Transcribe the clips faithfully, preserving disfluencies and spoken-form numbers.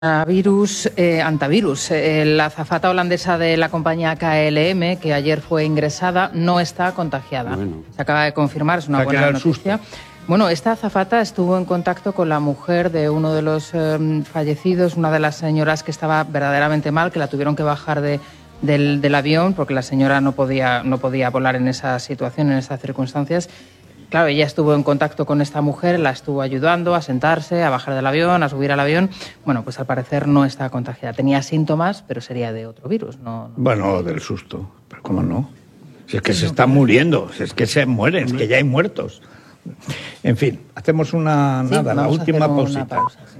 Virus, eh, antivirus. Eh, la azafata holandesa de la compañía K L M, que ayer fue ingresada, no está contagiada. Bueno. Se acaba de confirmar, es una buena noticia. Bueno, esta azafata estuvo en contacto con la mujer de uno de los eh, fallecidos, una de las señoras que estaba verdaderamente mal, que la tuvieron que bajar de, del, del avión porque la señora no podía, no podía volar en esa situación, en esas circunstancias. Claro, ella estuvo en contacto con esta mujer, la estuvo ayudando a sentarse, a bajar del avión, a subir al avión. Bueno, pues al parecer no está contagiada. Tenía síntomas, pero sería de otro virus, ¿no? no bueno, del susto. Pero ¿cómo no? Si es que se están muriendo, si es que se mueren, es que ya hay muertos. En fin, hacemos una... Sí, nada, la última pausita. Pausa, sí.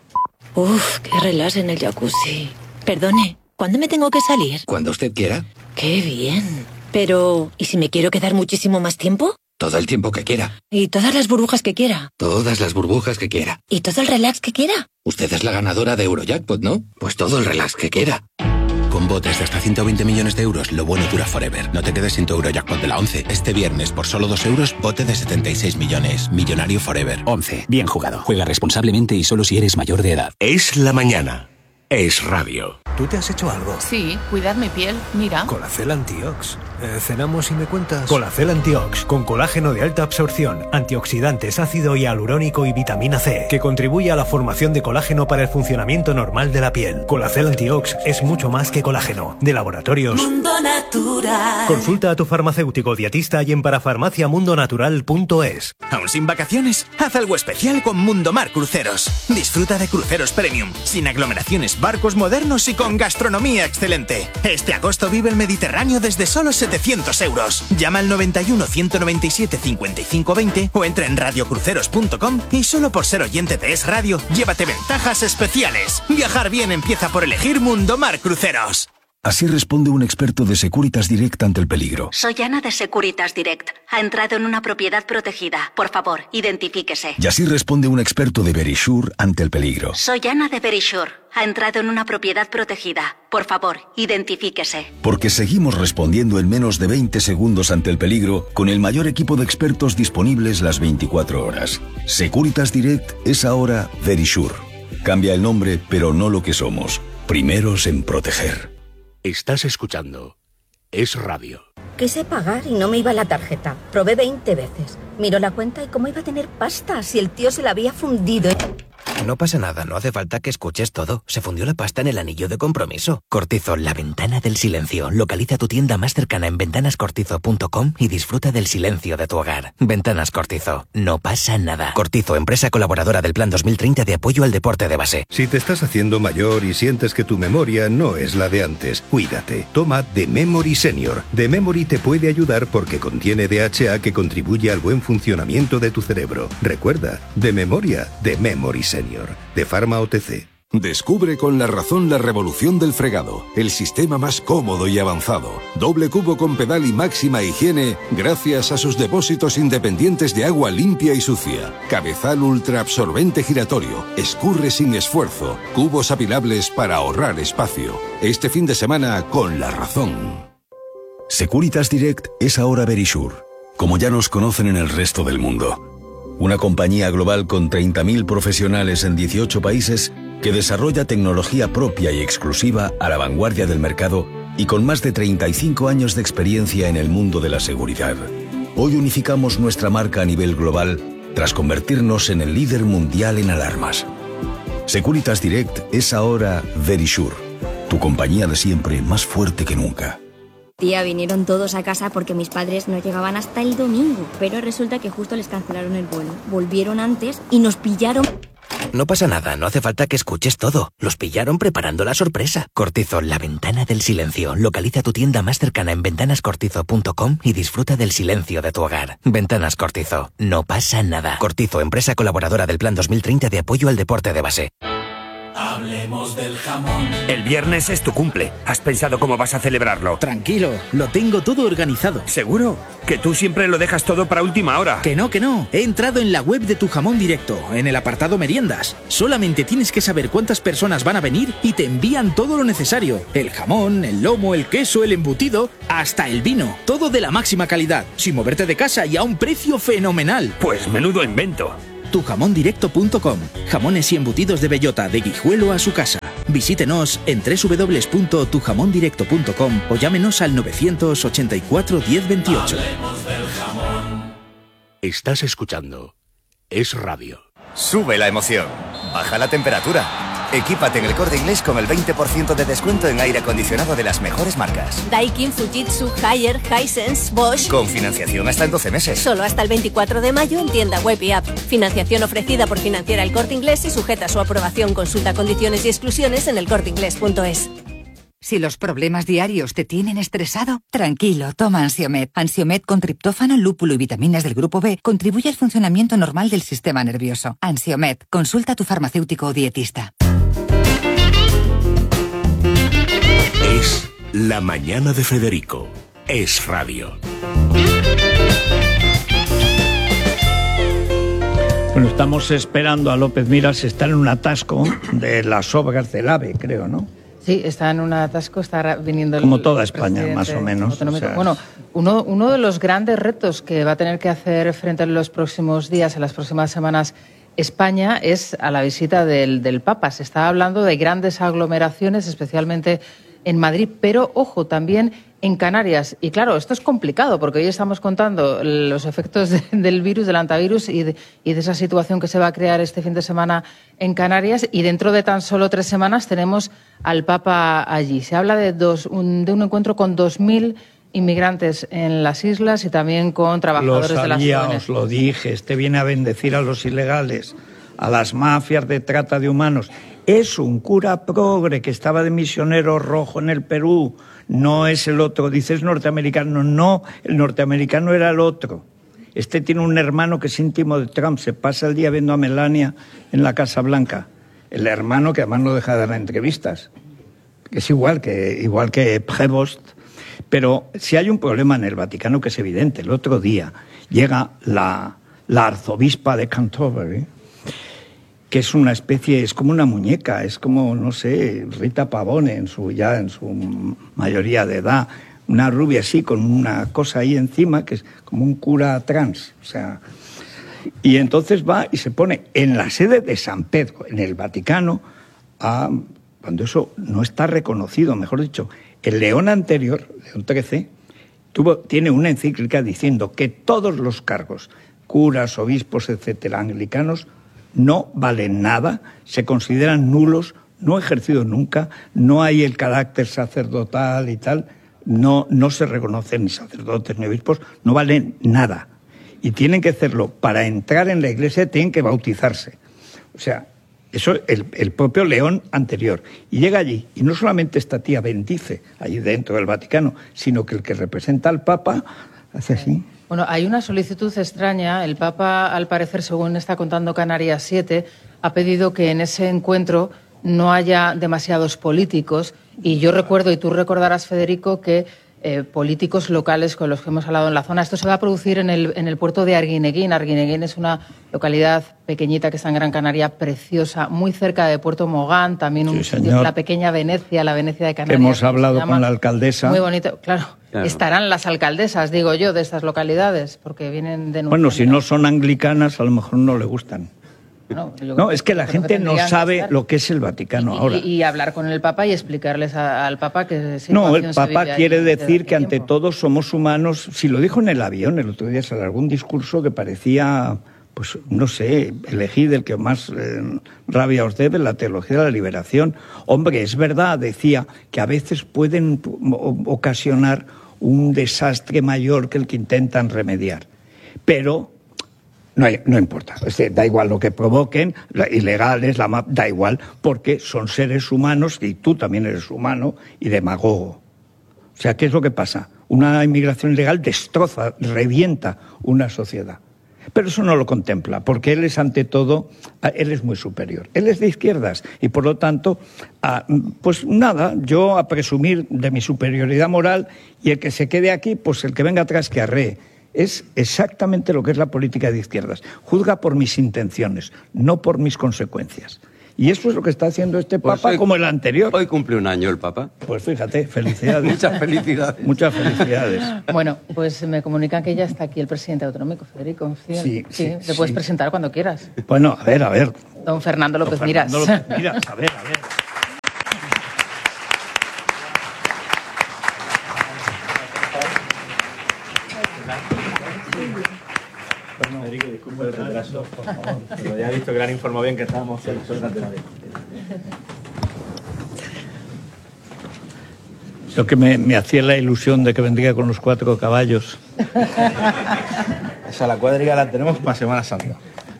Uf, qué relax en el jacuzzi. Perdone, ¿cuándo me tengo que salir? Cuando usted quiera. Qué bien. Pero, ¿y si me quiero quedar muchísimo más tiempo? Todo el tiempo que quiera. ¿Y todas las burbujas que quiera? Todas las burbujas que quiera. ¿Y todo el relax que quiera? Usted es la ganadora de Eurojackpot, ¿no? Pues todo el relax que quiera. Con botes de hasta ciento veinte millones de euros, lo bueno dura forever. No te quedes sin tu Eurojackpot de la once. Este viernes, por solo dos euros, bote de setenta y seis millones. Millonario forever. once. Bien jugado. Juega responsablemente y solo si eres mayor de edad. Es la mañana. Es radio. ¿Tú te has hecho algo? Sí, cuidar mi piel, mira. Colacel Antiox. Eh, ¿Cenamos y me cuentas? Colacel Antiox, con colágeno de alta absorción, antioxidantes, ácido hialurónico y vitamina C, que contribuye a la formación de colágeno para el funcionamiento normal de la piel. Colacel Antiox es mucho más que colágeno. De Laboratorios Mundo Natural. Consulta a tu farmacéutico dietista y en parafarmacia mundo natural punto es. ¿Aún sin vacaciones? Haz algo especial con Mundomar Cruceros. Disfruta de cruceros premium, sin aglomeraciones, barcos modernos y con gastronomía excelente. Este agosto vive el Mediterráneo desde solo setecientos euros. Llama al noventa y uno, ciento noventa y siete, cincuenta y cinco veinte o entra en radio cruceros punto com y solo por ser oyente de Es Radio, llévate ventajas especiales. Viajar bien empieza por elegir Mundomar Cruceros. Así responde un experto de Securitas Direct ante el peligro. Soy Ana de Securitas Direct. Ha entrado en una propiedad protegida. Por favor, identifíquese. Y así responde un experto de Verisure ante el peligro. Soy Ana de Verisure. Ha entrado en una propiedad protegida. Por favor, identifíquese. Porque seguimos respondiendo en menos de veinte segundos ante el peligro con el mayor equipo de expertos disponibles las veinticuatro horas. Securitas Direct es ahora Verisure. Cambia el nombre, pero no lo que somos. Primeros en proteger. Estás escuchando Es Radio. Quise pagar y no me iba la tarjeta. Probé veinte veces. Miró la cuenta y cómo iba a tener pasta si el tío se la había fundido. No pasa nada, no hace falta que escuches todo. Se fundió la pasta en el anillo de compromiso. Cortizo, la ventana del silencio. Localiza tu tienda más cercana en ventanas cortizo punto com y disfruta del silencio de tu hogar. Ventanas Cortizo, no pasa nada. Cortizo, empresa colaboradora del Plan dos mil treinta de apoyo al deporte de base. Si te estás haciendo mayor y sientes que tu memoria no es la de antes, cuídate. Toma The Memory Senior. The Memory te puede ayudar porque contiene D H A que contribuye al buen funcionamiento de tu cerebro. Recuerda, de memoria, The Memory Senior. De Pharma O T C. Descubre con La Razón la revolución del fregado, el sistema más cómodo y avanzado. Doble cubo con pedal y máxima higiene gracias a sus depósitos independientes de agua limpia y sucia. Cabezal ultra absorbente giratorio, escurre sin esfuerzo, cubos apilables para ahorrar espacio. Este fin de semana con La Razón. Securitas Direct es ahora Verisure, como ya nos conocen en el resto del mundo. Una compañía global con treinta mil profesionales en dieciocho países que desarrolla tecnología propia y exclusiva a la vanguardia del mercado y con más de treinta y cinco años de experiencia en el mundo de la seguridad. Hoy unificamos nuestra marca a nivel global tras convertirnos en el líder mundial en alarmas. Securitas Direct es ahora Verisure, tu compañía de siempre más fuerte que nunca. Tía, vinieron todos a casa porque mis padres no llegaban hasta el domingo, pero resulta que justo les cancelaron el vuelo. Volvieron antes y nos pillaron... No pasa nada, no hace falta que escuches todo. Los pillaron preparando la sorpresa. Cortizo, la ventana del silencio. Localiza tu tienda más cercana en ventanas cortizo punto com y disfruta del silencio de tu hogar. Ventanas Cortizo, no pasa nada. Cortizo, empresa colaboradora del Plan dos mil treinta de apoyo al deporte de base. Hablemos del jamón. El viernes es tu cumple. ¿Has pensado cómo vas a celebrarlo? Tranquilo, lo tengo todo organizado. ¿Seguro? Que tú siempre lo dejas todo para última hora. Que no, que no. He entrado en la web de Tu Jamón Directo, en el apartado meriendas. Solamente tienes que saber cuántas personas van a venir y te envían todo lo necesario. El jamón, el lomo, el queso, el embutido, hasta el vino. Todo de la máxima calidad, sin moverte de casa y a un precio fenomenal. Pues menudo invento. tu jamón directo punto com. Jamones y embutidos de bellota de Guijuelo a su casa. Visítenos en doble u doble u doble u punto tu jamón directo punto com o llámenos al novecientos ochenta y cuatro diez veintiocho. Hablemos del jamón. Estás escuchando Es Radio. Sube la emoción. Baja la temperatura. Equípate en el Corte Inglés con el veinte por ciento de descuento en aire acondicionado de las mejores marcas. Daikin, Fujitsu, Haier, Hisense, Bosch. Con financiación hasta en doce meses. Solo hasta el veinticuatro de mayo en tienda web y app. Financiación ofrecida por Financiera El Corte Inglés y sujeta a su aprobación. Consulta condiciones y exclusiones en el corte inglés punto es. Si los problemas diarios te tienen estresado, tranquilo, toma Ansiomed. Ansiomed con triptófano, lúpulo y vitaminas del grupo B contribuye al funcionamiento normal del sistema nervioso. Ansiomed, consulta a tu farmacéutico o dietista. Es La Mañana de Federico. Es Radio. Bueno, estamos esperando a López Miras, está en un atasco de las obras del AVE, creo, ¿no? Sí, está en un atasco, está viniendo el Como toda España, más o menos. O sea, bueno, uno, uno de los grandes retos que va a tener que hacer frente en los próximos días, en las próximas semanas, España, es a la visita del, del Papa. Se está hablando de grandes aglomeraciones, especialmente en Madrid, pero, ojo, también en Canarias. Y claro, esto es complicado, porque hoy estamos contando los efectos de, del virus, del antivirus, y de, y de esa situación que se va a crear este fin de semana en Canarias, y dentro de tan solo tres semanas tenemos al Papa allí. Se habla de, dos, un, de un encuentro con dos mil inmigrantes en las islas y también con trabajadores lo de las sabía, O N G. Os lo dije, este viene a bendecir a los ilegales, a las mafias de trata de humanos. Es un cura progre que estaba de misionero rojo en el Perú, no es el otro. Dices norteamericano, no, el norteamericano era el otro. Este tiene un hermano que es íntimo de Trump, se pasa el día viendo a Melania en la Casa Blanca. El hermano que además no deja de dar entrevistas, que es igual que, igual que Prevost. Pero si hay un problema en el Vaticano que es evidente, el otro día llega la, la arzobispa de Canterbury, que es una especie, es como una muñeca, es como, no sé, Rita Pavone en su, ya en su mayoría de edad, una rubia así, con una cosa ahí encima, que es como un cura trans, o sea... Y entonces va y se pone en la sede de San Pedro, en el Vaticano, a, cuando eso no está reconocido, mejor dicho. El León anterior, León trece, tuvo, tiene una encíclica diciendo que todos los cargos, curas, obispos, etcétera, anglicanos, no valen nada, se consideran nulos, no ejercidos nunca, no hay el carácter sacerdotal y tal, no, no se reconocen ni sacerdotes ni obispos, no valen nada. Y tienen que hacerlo, para entrar en la iglesia tienen que bautizarse. O sea, eso el, el propio León anterior. Y llega allí, y no solamente esta tía bendice allí dentro del Vaticano, sino que el que representa al Papa hace así. Bueno, hay una solicitud extraña. El Papa, al parecer, según está contando Canarias siete, ha pedido que en ese encuentro no haya demasiados políticos. Y yo recuerdo, y tú recordarás, Federico, que eh, políticos locales con los que hemos hablado en la zona. Esto se va a producir en el, en el puerto de Arguineguín. Arguineguín es una localidad pequeñita que está en Gran Canaria, preciosa, muy cerca de Puerto Mogán, también un sí, sitio, la pequeña Venecia, la Venecia de Canarias. Hemos hablado con la alcaldesa. Muy bonito, claro. Claro. Estarán las alcaldesas, digo yo, de estas localidades, porque vienen de... Bueno, si no son anglicanas, a lo mejor no le gustan. No, no es que la gente no sabe lo que es el Vaticano y, ahora. Y, y hablar con el Papa y explicarles a, al Papa que... No, el Papa quiere decir que ante todo somos humanos. Si lo dijo en el avión, el otro día se alargó un discurso que parecía, pues no sé, elegid el que más eh, rabia os debe, la teología de la liberación. Hombre, es verdad, decía, que a veces pueden ocasionar un desastre mayor que el que intentan remediar. Pero... No, hay, no importa, es decir, da igual lo que provoquen, ilegales, la, da igual, porque son seres humanos y tú también eres humano y demagogo. O sea, ¿qué es lo que pasa? Una inmigración ilegal destroza, revienta una sociedad. Pero eso no lo contempla, porque él es ante todo, él es muy superior. Él es de izquierdas y por lo tanto, pues nada, yo a presumir de mi superioridad moral y el que se quede aquí, pues el que venga atrás que arree. Es exactamente lo que es la política de izquierdas. Juzga por mis intenciones, no por mis consecuencias. Y eso es lo que está haciendo este pues Papa hoy, como el anterior. Hoy cumple un año el Papa. Pues fíjate, felicidades. Muchas felicidades. Muchas felicidades. Bueno, pues me comunican que ya está aquí el presidente autonómico, Federico. Sí, sí, sí, sí te puedes sí. presentar cuando quieras. Bueno, a ver, a ver. Don Fernando López Don Miras. Fernando López Miras, a ver, a ver. Federico, disculpe el retraso, por favor. Pero ya he visto que le han informado bien que estábamos en las horas de la Lo que me, me hacía la ilusión de que vendría con los cuatro caballos. Esa la cuadriga la tenemos para Semana Santa.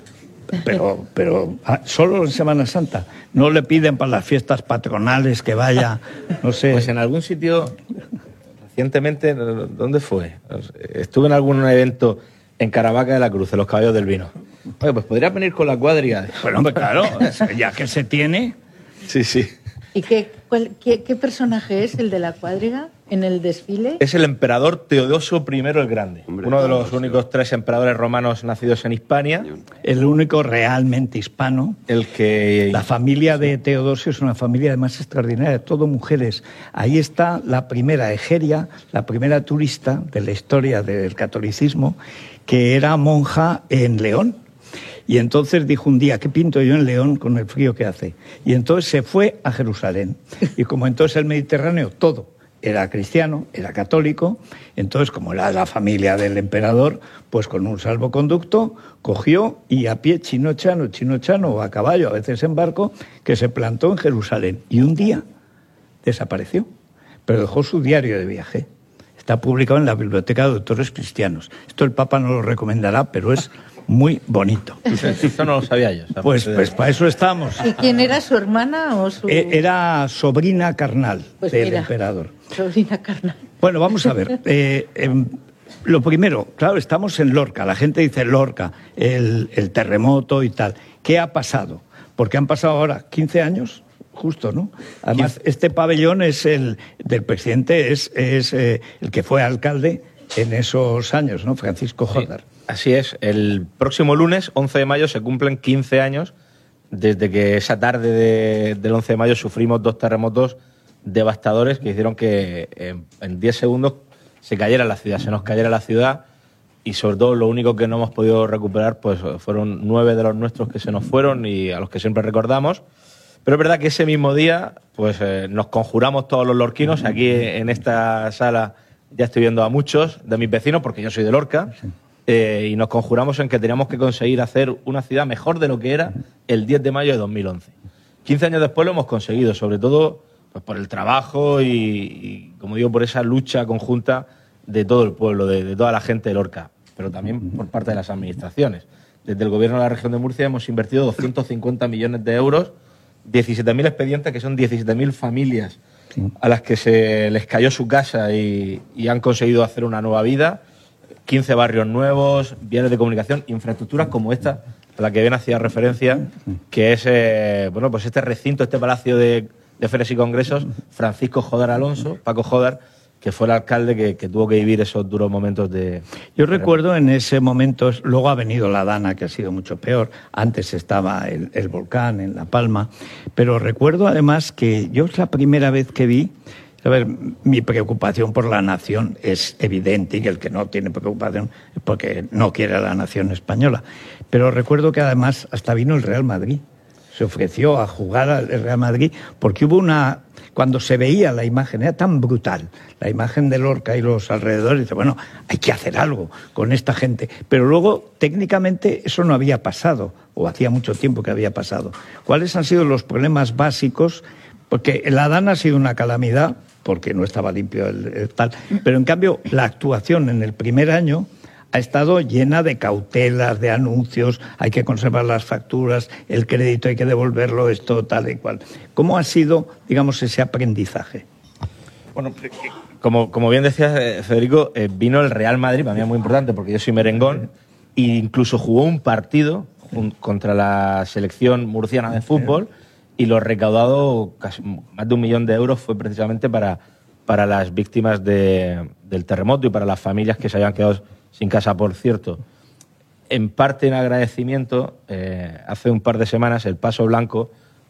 Pero, pero ah, solo en Semana Santa. No le piden para las fiestas patronales que vaya, no sé. Pues en algún sitio, recientemente, ¿dónde fue? Estuve en algún evento en Caravaca de la Cruz, en los Caballos del Vino. Oye, pues podría venir con la cuadriga. Bueno, hombre, claro, ya que se tiene. Sí, sí. ¿Y qué, cuál, qué, qué personaje es el de la cuadriga en el desfile? Es el emperador Teodosio primero el Grande, Hombre, uno de los únicos tres emperadores romanos nacidos en Hispania. El único realmente hispano. El que... La familia de Teodosio es una familia además extraordinaria, todo mujeres. Ahí está la primera Egeria, la primera turista de la historia del catolicismo, que era monja en León. Y entonces dijo un día, ¿qué pinto yo en León con el frío que hace? Y entonces se fue a Jerusalén. Y como entonces el Mediterráneo todo era cristiano, era católico, entonces como era la familia del emperador, pues con un salvoconducto cogió y a pie chino-chano, chino-chano o a caballo, a veces en barco, que se plantó en Jerusalén. Y un día desapareció, pero dejó su diario de viaje. Está publicado en la Biblioteca de Autores Cristianos. Esto el Papa no lo recomendará, pero es muy bonito. Esto no lo sabía yo. Pues, pues para eso estamos. ¿Y quién era, su hermana o su...? Era sobrina carnal pues del mira, emperador. Sobrina carnal. Bueno, vamos a ver. Eh, eh, lo primero, claro, estamos en Lorca. La gente dice Lorca, el, el terremoto y tal. ¿Qué ha pasado? Porque han pasado ahora quince años, justo, ¿no? Además, este pabellón es el del presidente, es, es eh, el que fue alcalde en esos años, ¿no? Francisco Jodar. Sí. Así es, el próximo lunes, once de mayo, se cumplen quince años desde que esa tarde de, del once de mayo sufrimos dos terremotos devastadores que hicieron que en, en diez segundos se cayera la ciudad, se nos cayera la ciudad y sobre todo lo único que no hemos podido recuperar pues fueron nueve de los nuestros que se nos fueron y a los que siempre recordamos. Pero es verdad que ese mismo día pues eh, nos conjuramos todos los lorquinos, aquí en esta sala ya estoy viendo a muchos de mis vecinos porque yo soy de Lorca. Sí. Eh, y nos conjuramos en que teníamos que conseguir hacer una ciudad mejor de lo que era el diez de mayo de dos mil once. quince años después lo hemos conseguido, sobre todo pues, por el trabajo y, y, como digo, por esa lucha conjunta de todo el pueblo, de, de toda la gente de Lorca, pero también por parte de las administraciones. Desde el Gobierno de la Región de Murcia hemos invertido doscientos cincuenta millones de euros, diecisiete mil expedientes, que son diecisiete mil familias a las que se les cayó su casa y, y han conseguido hacer una nueva vida. quince barrios nuevos, vías de comunicación, infraestructuras como esta, a la que bien hacía referencia, que es eh, bueno, pues este recinto, este palacio de, de ferias y congresos, Francisco Jodar Alonso, Paco Jodar, que fue el alcalde que, que tuvo que vivir esos duros momentos de... Yo recuerdo en ese momento, luego ha venido la Dana, que ha sido mucho peor, antes estaba el, el volcán en La Palma, pero recuerdo además que yo es la primera vez que vi. A ver, mi preocupación por la nación es evidente y que el que no tiene preocupación es porque no quiere a la nación española. Pero recuerdo que además hasta vino el Real Madrid. Se ofreció a jugar al Real Madrid porque hubo una... Cuando se veía la imagen, era tan brutal, la imagen de Lorca y los alrededores, dice, bueno, hay que hacer algo con esta gente. Pero luego, técnicamente, eso no había pasado, o hacía mucho tiempo que había pasado. ¿Cuáles han sido los problemas básicos? Porque la Dana ha sido una calamidad, porque no estaba limpio el, el tal, pero en cambio la actuación en el primer año ha estado llena de cautelas, de anuncios, hay que conservar las facturas, el crédito hay que devolverlo, esto tal y cual. ¿Cómo ha sido, digamos, ese aprendizaje? Bueno, como, como bien decía Federico, eh, vino el Real Madrid, para mí es muy importante porque yo soy merengón, e incluso jugó un partido un, contra la selección murciana de fútbol, y lo recaudado, casi más de un millón de euros, fue precisamente para, para las víctimas de, del terremoto y para las familias que se habían quedado sin casa. Por cierto, en parte en agradecimiento, eh, hace un par de semanas el Paso Blanco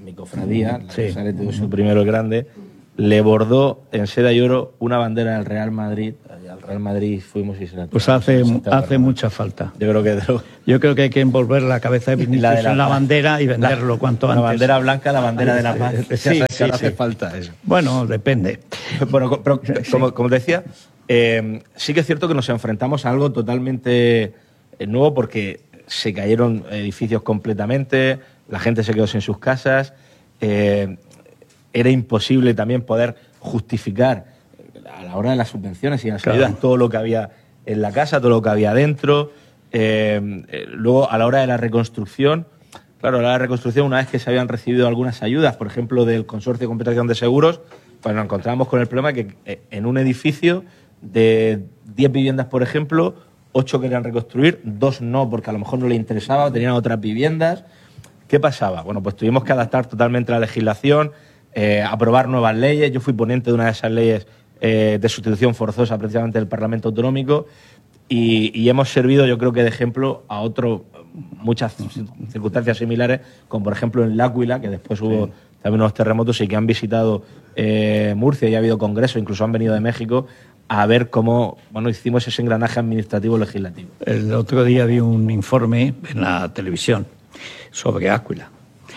mi cofradía, la sí. Sale Teodosio primero el Grande, le bordó en seda y oro una bandera del Real Madrid. Al Real Madrid fuimos y se la... Pues hace, hace mucha falta. Yo creo que yo creo que hay que envolver la cabeza de Vinicius la de la, en la bandera y venderlo la, cuanto antes. La bandera blanca, la bandera de la paz. Sí, sí, sí, hace sí. falta eso. Bueno, depende. Bueno, pero sí. como, como decía, eh, sí que es cierto que nos enfrentamos a algo totalmente nuevo porque se cayeron edificios completamente, la gente se quedó sin sus casas, eh, era imposible también poder justificar a la hora de las subvenciones y las claro. ayudas todo lo que había en la casa, todo lo que había dentro. Eh, eh, luego, a la hora de la reconstrucción, claro, a la hora de la reconstrucción, una vez que se habían recibido algunas ayudas, por ejemplo, del Consorcio de Compensación de Seguros, pues nos encontramos con el problema que eh, en un edificio de diez viviendas, por ejemplo, ocho querían reconstruir, dos no, porque a lo mejor no les interesaba, tenían otras viviendas. ¿Qué pasaba? Bueno, pues tuvimos que adaptar totalmente la legislación, eh, aprobar nuevas leyes. Yo fui ponente de una de esas leyes eh, de sustitución forzosa precisamente del Parlamento Autonómico y, y hemos servido, yo creo que de ejemplo a otro, muchas circunstancias similares, como por ejemplo en L'Aquila, que después hubo sí. también unos terremotos y que han visitado eh, Murcia y ha habido congresos, incluso han venido de México, a ver cómo bueno hicimos ese engranaje administrativo legislativo. El otro día vi un informe en la televisión sobre L'Aquila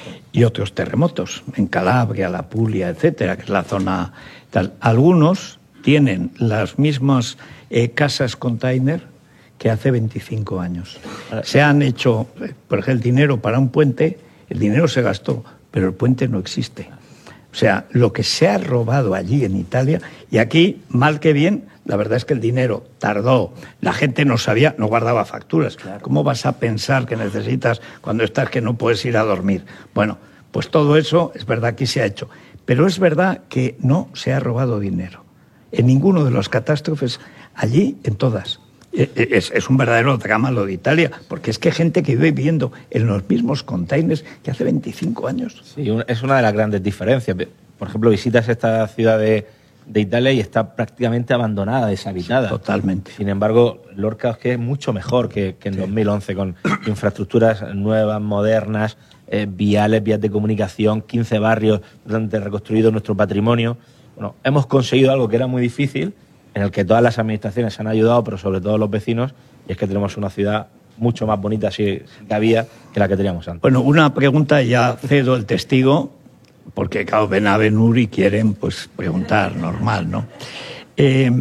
y otros terremotos en Calabria, la Puglia, etcétera, que es la zona tal. Algunos tienen las mismas eh, casas container que hace veinticinco años. Se han hecho, por ejemplo, el dinero para un puente, el dinero se gastó, pero el puente no existe. O sea, lo que se ha robado allí en Italia, y aquí, mal que bien, la verdad es que el dinero tardó, la gente no sabía, no guardaba facturas. Claro. ¿Cómo vas a pensar que necesitas cuando estás que no puedes ir a dormir? Bueno, pues todo eso es verdad que se ha hecho. Pero es verdad que no se ha robado dinero. En ninguno de las catástrofes, allí, en todas. Es, es un verdadero drama lo de Italia, porque es que hay gente que vive viviendo en los mismos containers que hace veinticinco años. Sí, es una de las grandes diferencias. Por ejemplo, visitas esta ciudad de, de Italia y está prácticamente abandonada, deshabitada. Sí, totalmente. Sin embargo, Lorca es que es mucho mejor que, que en sí. dos mil once, con infraestructuras nuevas, modernas, eh, viales, vías de comunicación, quince barrios donde reconstruido nuestro patrimonio. Bueno, hemos conseguido algo que era muy difícil, en el que todas las administraciones han ayudado, pero sobre todo los vecinos, y es que tenemos una ciudad mucho más bonita, si había, que la que teníamos antes. Bueno, una pregunta, ya cedo el testigo, porque claro, ven a Benur y quieren pues preguntar, normal, ¿no? Eh,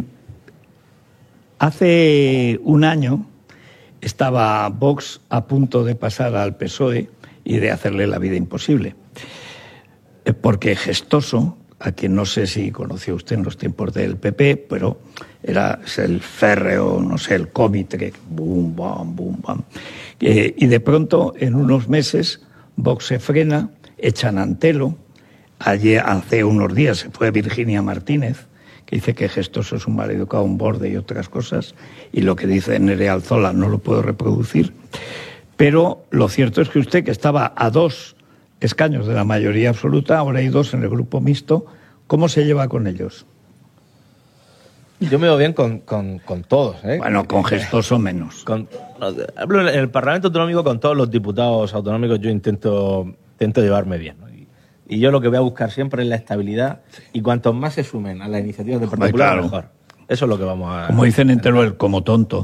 hace un año estaba Vox a punto de pasar al P S O E y de hacerle la vida imposible, eh, porque Gestoso, a quien no sé si conoció usted en los tiempos del P P, pero era el férreo, no sé, el cómitre, boom, bam, boom, bam. Eh, y de pronto, en unos meses, Vox se frena, echan a Antelo. Ayer, hace unos días, se fue Virginia Martínez, que dice que Gestoso es un maleducado, un borde y otras cosas, y lo que dice Nerea Alzola no lo puedo reproducir. Pero lo cierto es que usted, que estaba a dos escaños de la mayoría absoluta, ahora hay dos en el grupo mixto. ¿Cómo se lleva con ellos? Yo me veo bien con, con, con todos, ¿eh? Bueno, con Gestoso menos. Con, hablo en el Parlamento Autonómico con todos los diputados autonómicos, yo intento, intento llevarme bien, ¿no? Y, y yo lo que voy a buscar siempre es la estabilidad, y cuantos más se sumen a las iniciativas de particular, claro, mejor. Eso es lo que vamos a... Como dicen en Teruel, como tonto.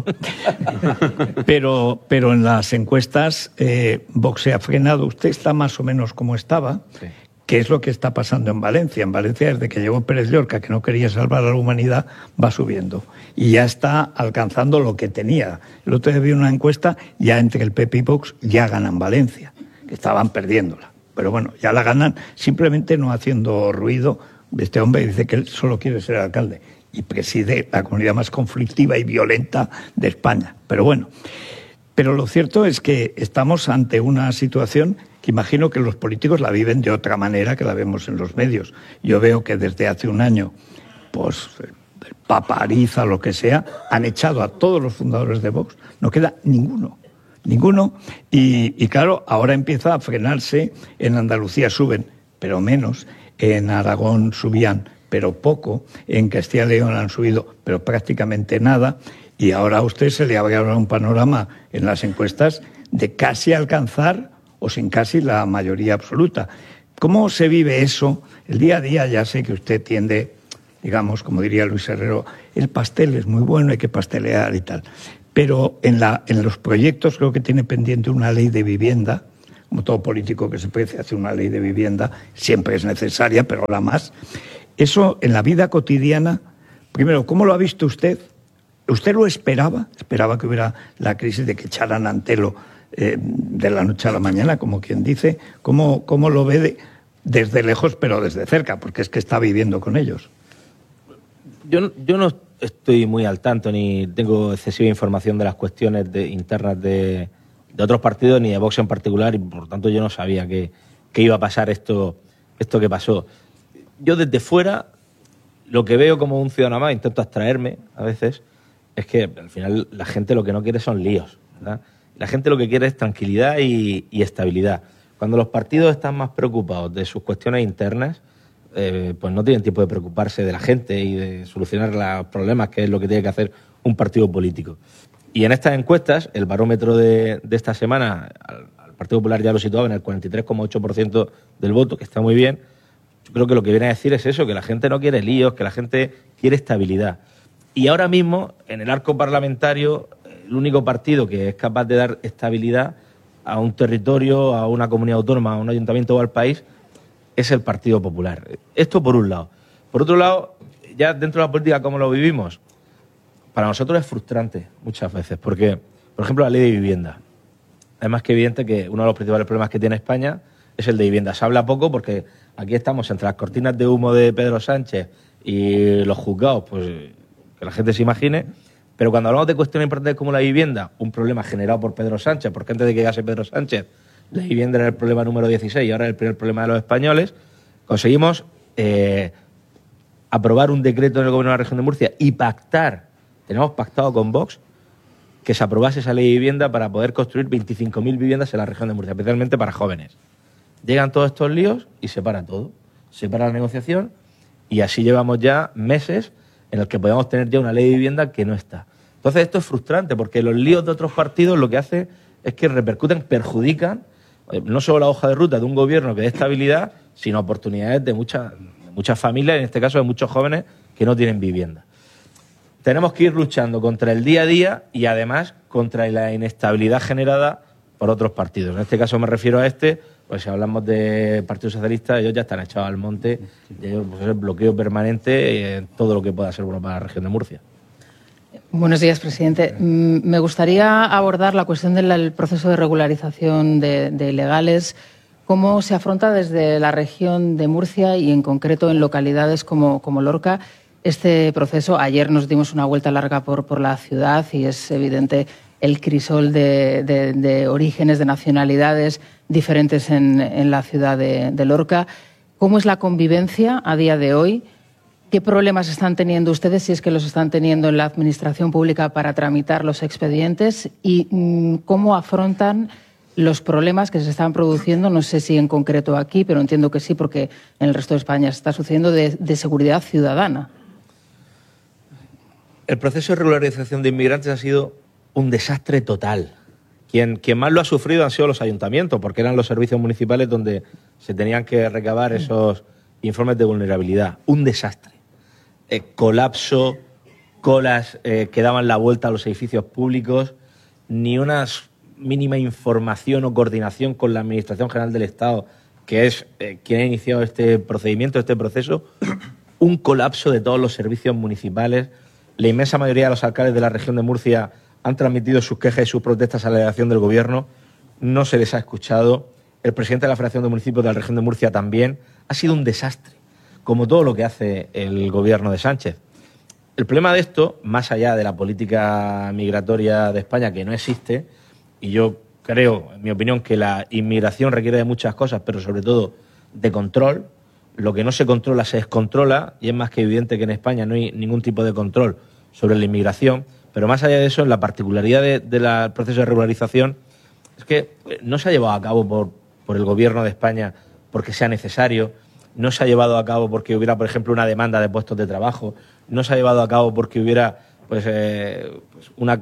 pero, pero en las encuestas, eh, Vox se ha frenado. Usted está más o menos como estaba. Sí. ¿Qué es lo que está pasando en Valencia? En Valencia, desde que llegó Pérez Llorca, que no quería salvar a la humanidad, va subiendo. Y ya está alcanzando lo que tenía. El otro día vi una encuesta, ya entre el P P y Vox, ya ganan Valencia, que estaban perdiéndola. Pero bueno, ya la ganan, simplemente no haciendo ruido. Este hombre dice que él solo quiere ser alcalde y preside la comunidad más conflictiva y violenta de España. Pero bueno, pero lo cierto es que estamos ante una situación que imagino que los políticos la viven de otra manera que la vemos en los medios. Yo veo que desde hace un año, pues el Papa Ariza, lo que sea, han echado a todos los fundadores de Vox. No queda ninguno, ninguno. Y, y claro, ahora empieza a frenarse. En Andalucía suben, pero menos. En Aragón subían, pero poco. En Castilla y León han subido, pero prácticamente nada. Y ahora a usted se le abre ahora un panorama en las encuestas de casi alcanzar, o sin casi, la mayoría absoluta. ¿Cómo se vive eso? El día a día, ya sé que usted tiende, digamos, como diría Luis Herrero, el pastel es muy bueno, hay que pastelear y tal. Pero en, la, en los proyectos creo que tiene pendiente una ley de vivienda, como todo político que se precie hace una ley de vivienda, siempre es necesaria, pero la más. Eso en la vida cotidiana, primero, ¿cómo lo ha visto usted? ¿Usted lo esperaba? ¿Esperaba que hubiera la crisis de que echaran a Antelo eh, de la noche a la mañana, como quien dice? ¿Cómo, cómo lo ve de, desde lejos, pero desde cerca? Porque es que está viviendo con ellos. Yo, yo no estoy muy al tanto, ni tengo excesiva información de las cuestiones de, internas de, de otros partidos, ni de Vox en particular, y por tanto yo no sabía que, que iba a pasar esto, esto que pasó. Yo desde fuera, lo que veo como un ciudadano más, intento abstraerme a veces, es que al final la gente lo que no quiere son líos, ¿verdad? La gente lo que quiere es tranquilidad y, y estabilidad. Cuando los partidos están más preocupados de sus cuestiones internas, eh, pues no tienen tiempo de preocuparse de la gente y de solucionar los problemas, que es lo que tiene que hacer un partido político. Y en estas encuestas, el barómetro de, de esta semana, al, al Partido Popular ya lo situaba en el cuarenta y tres coma ocho por ciento del voto, que está muy bien. Yo creo que lo que viene a decir es eso, que la gente no quiere líos, que la gente quiere estabilidad. Y ahora mismo, en el arco parlamentario, el único partido que es capaz de dar estabilidad a un territorio, a una comunidad autónoma, a un ayuntamiento o al país, es el Partido Popular. Esto por un lado. Por otro lado, ya dentro de la política, ¿cómo lo vivimos? Para nosotros es frustrante muchas veces, porque, por ejemplo, la ley de vivienda. Es más que evidente que uno de los principales problemas que tiene España es el de vivienda. Se habla poco porque aquí estamos entre las cortinas de humo de Pedro Sánchez y los juzgados, pues que la gente se imagine, pero cuando hablamos de cuestiones importantes como la vivienda, un problema generado por Pedro Sánchez, porque antes de que llegase Pedro Sánchez, la vivienda era el problema número dieciséis y ahora es el primer problema de los españoles, conseguimos eh, aprobar un decreto en el Gobierno de la Región de Murcia y pactar, tenemos pactado con Vox, que se aprobase esa ley de vivienda para poder construir veinticinco mil viviendas en la Región de Murcia, especialmente para jóvenes. Llegan todos estos líos y se para todo, se para la negociación y así llevamos ya meses en el que podemos tener ya una ley de vivienda que no está. Entonces esto es frustrante porque los líos de otros partidos lo que hace es que repercuten, perjudican no solo la hoja de ruta de un gobierno que dé estabilidad, sino oportunidades de muchas, de muchas familias, en este caso de muchos jóvenes que no tienen vivienda. Tenemos que ir luchando contra el día a día y además contra la inestabilidad generada por otros partidos. En este caso me refiero a este, pues si hablamos de Partido Socialista, ellos ya están echados al monte, y ellos pues, es el bloqueo permanente en todo lo que pueda ser bueno para la región de Murcia. Buenos días, presidente. Me gustaría abordar la cuestión del proceso de regularización de, de ilegales. ¿Cómo se afronta desde la región de Murcia y en concreto en localidades como, como Lorca este proceso? Ayer nos dimos una vuelta larga por, por la ciudad y es evidente el crisol de, de, de orígenes, de nacionalidades diferentes en, en la ciudad de, de Lorca. ¿Cómo es la convivencia a día de hoy? ¿Qué problemas están teniendo ustedes, si es que los están teniendo en la administración pública para tramitar los expedientes? ¿Y mmm, cómo afrontan los problemas que se están produciendo, no sé si en concreto aquí, pero entiendo que sí, porque en el resto de España se está sucediendo, de, de seguridad ciudadana? El proceso de regularización de inmigrantes ha sido un desastre total. Quien, quien más lo ha sufrido han sido los ayuntamientos, porque eran los servicios municipales donde se tenían que recabar esos informes de vulnerabilidad. Un desastre. Eh, colapso, colas eh, que daban la vuelta a los edificios públicos, ni una mínima información o coordinación con la Administración General del Estado, que es eh, quien ha iniciado este procedimiento, este proceso. Un colapso de todos los servicios municipales. La inmensa mayoría de los alcaldes de la región de Murcia han transmitido sus quejas y sus protestas a la delegación del Gobierno. No se les ha escuchado. El presidente de la Federación de Municipios de la región de Murcia también. Ha sido un desastre, como todo lo que hace el Gobierno de Sánchez. El problema de esto, más allá de la política migratoria de España, que no existe, y yo creo, en mi opinión, que la inmigración requiere de muchas cosas, pero sobre todo de control. Lo que no se controla se descontrola, y es más que evidente que en España no hay ningún tipo de control sobre la inmigración. Pero más allá de eso, la particularidad del de de proceso de regularización es que no se ha llevado a cabo por, por el Gobierno de España porque sea necesario, no se ha llevado a cabo porque hubiera, por ejemplo, una demanda de puestos de trabajo, no se ha llevado a cabo porque hubiera pues, eh, pues una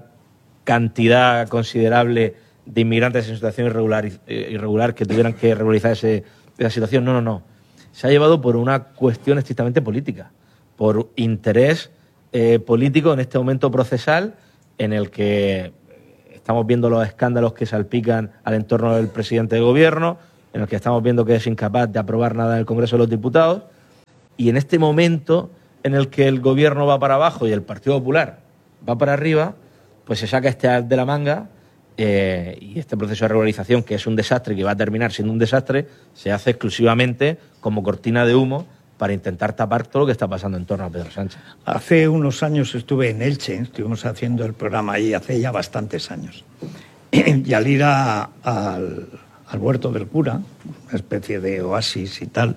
cantidad considerable de inmigrantes en situación irregular, irregular que tuvieran que regularizar ese de la situación. No, no, no. Se ha llevado por una cuestión estrictamente política, por interés eh, político en este momento procesal en el que estamos viendo los escándalos que salpican al entorno del presidente de gobierno, en el que estamos viendo que es incapaz de aprobar nada en el Congreso de los Diputados, y en este momento en el que el gobierno va para abajo y el Partido Popular va para arriba, pues se saca este as de la manga eh, y este proceso de regularización, que es un desastre, que va a terminar siendo un desastre, se hace exclusivamente como cortina de humo para intentar tapar todo lo que está pasando en torno a Pedro Sánchez. Hace unos años estuve en Elche, estuvimos haciendo el programa ahí hace ya bastantes años. Y al ir a, al, al huerto del cura, una especie de oasis y tal,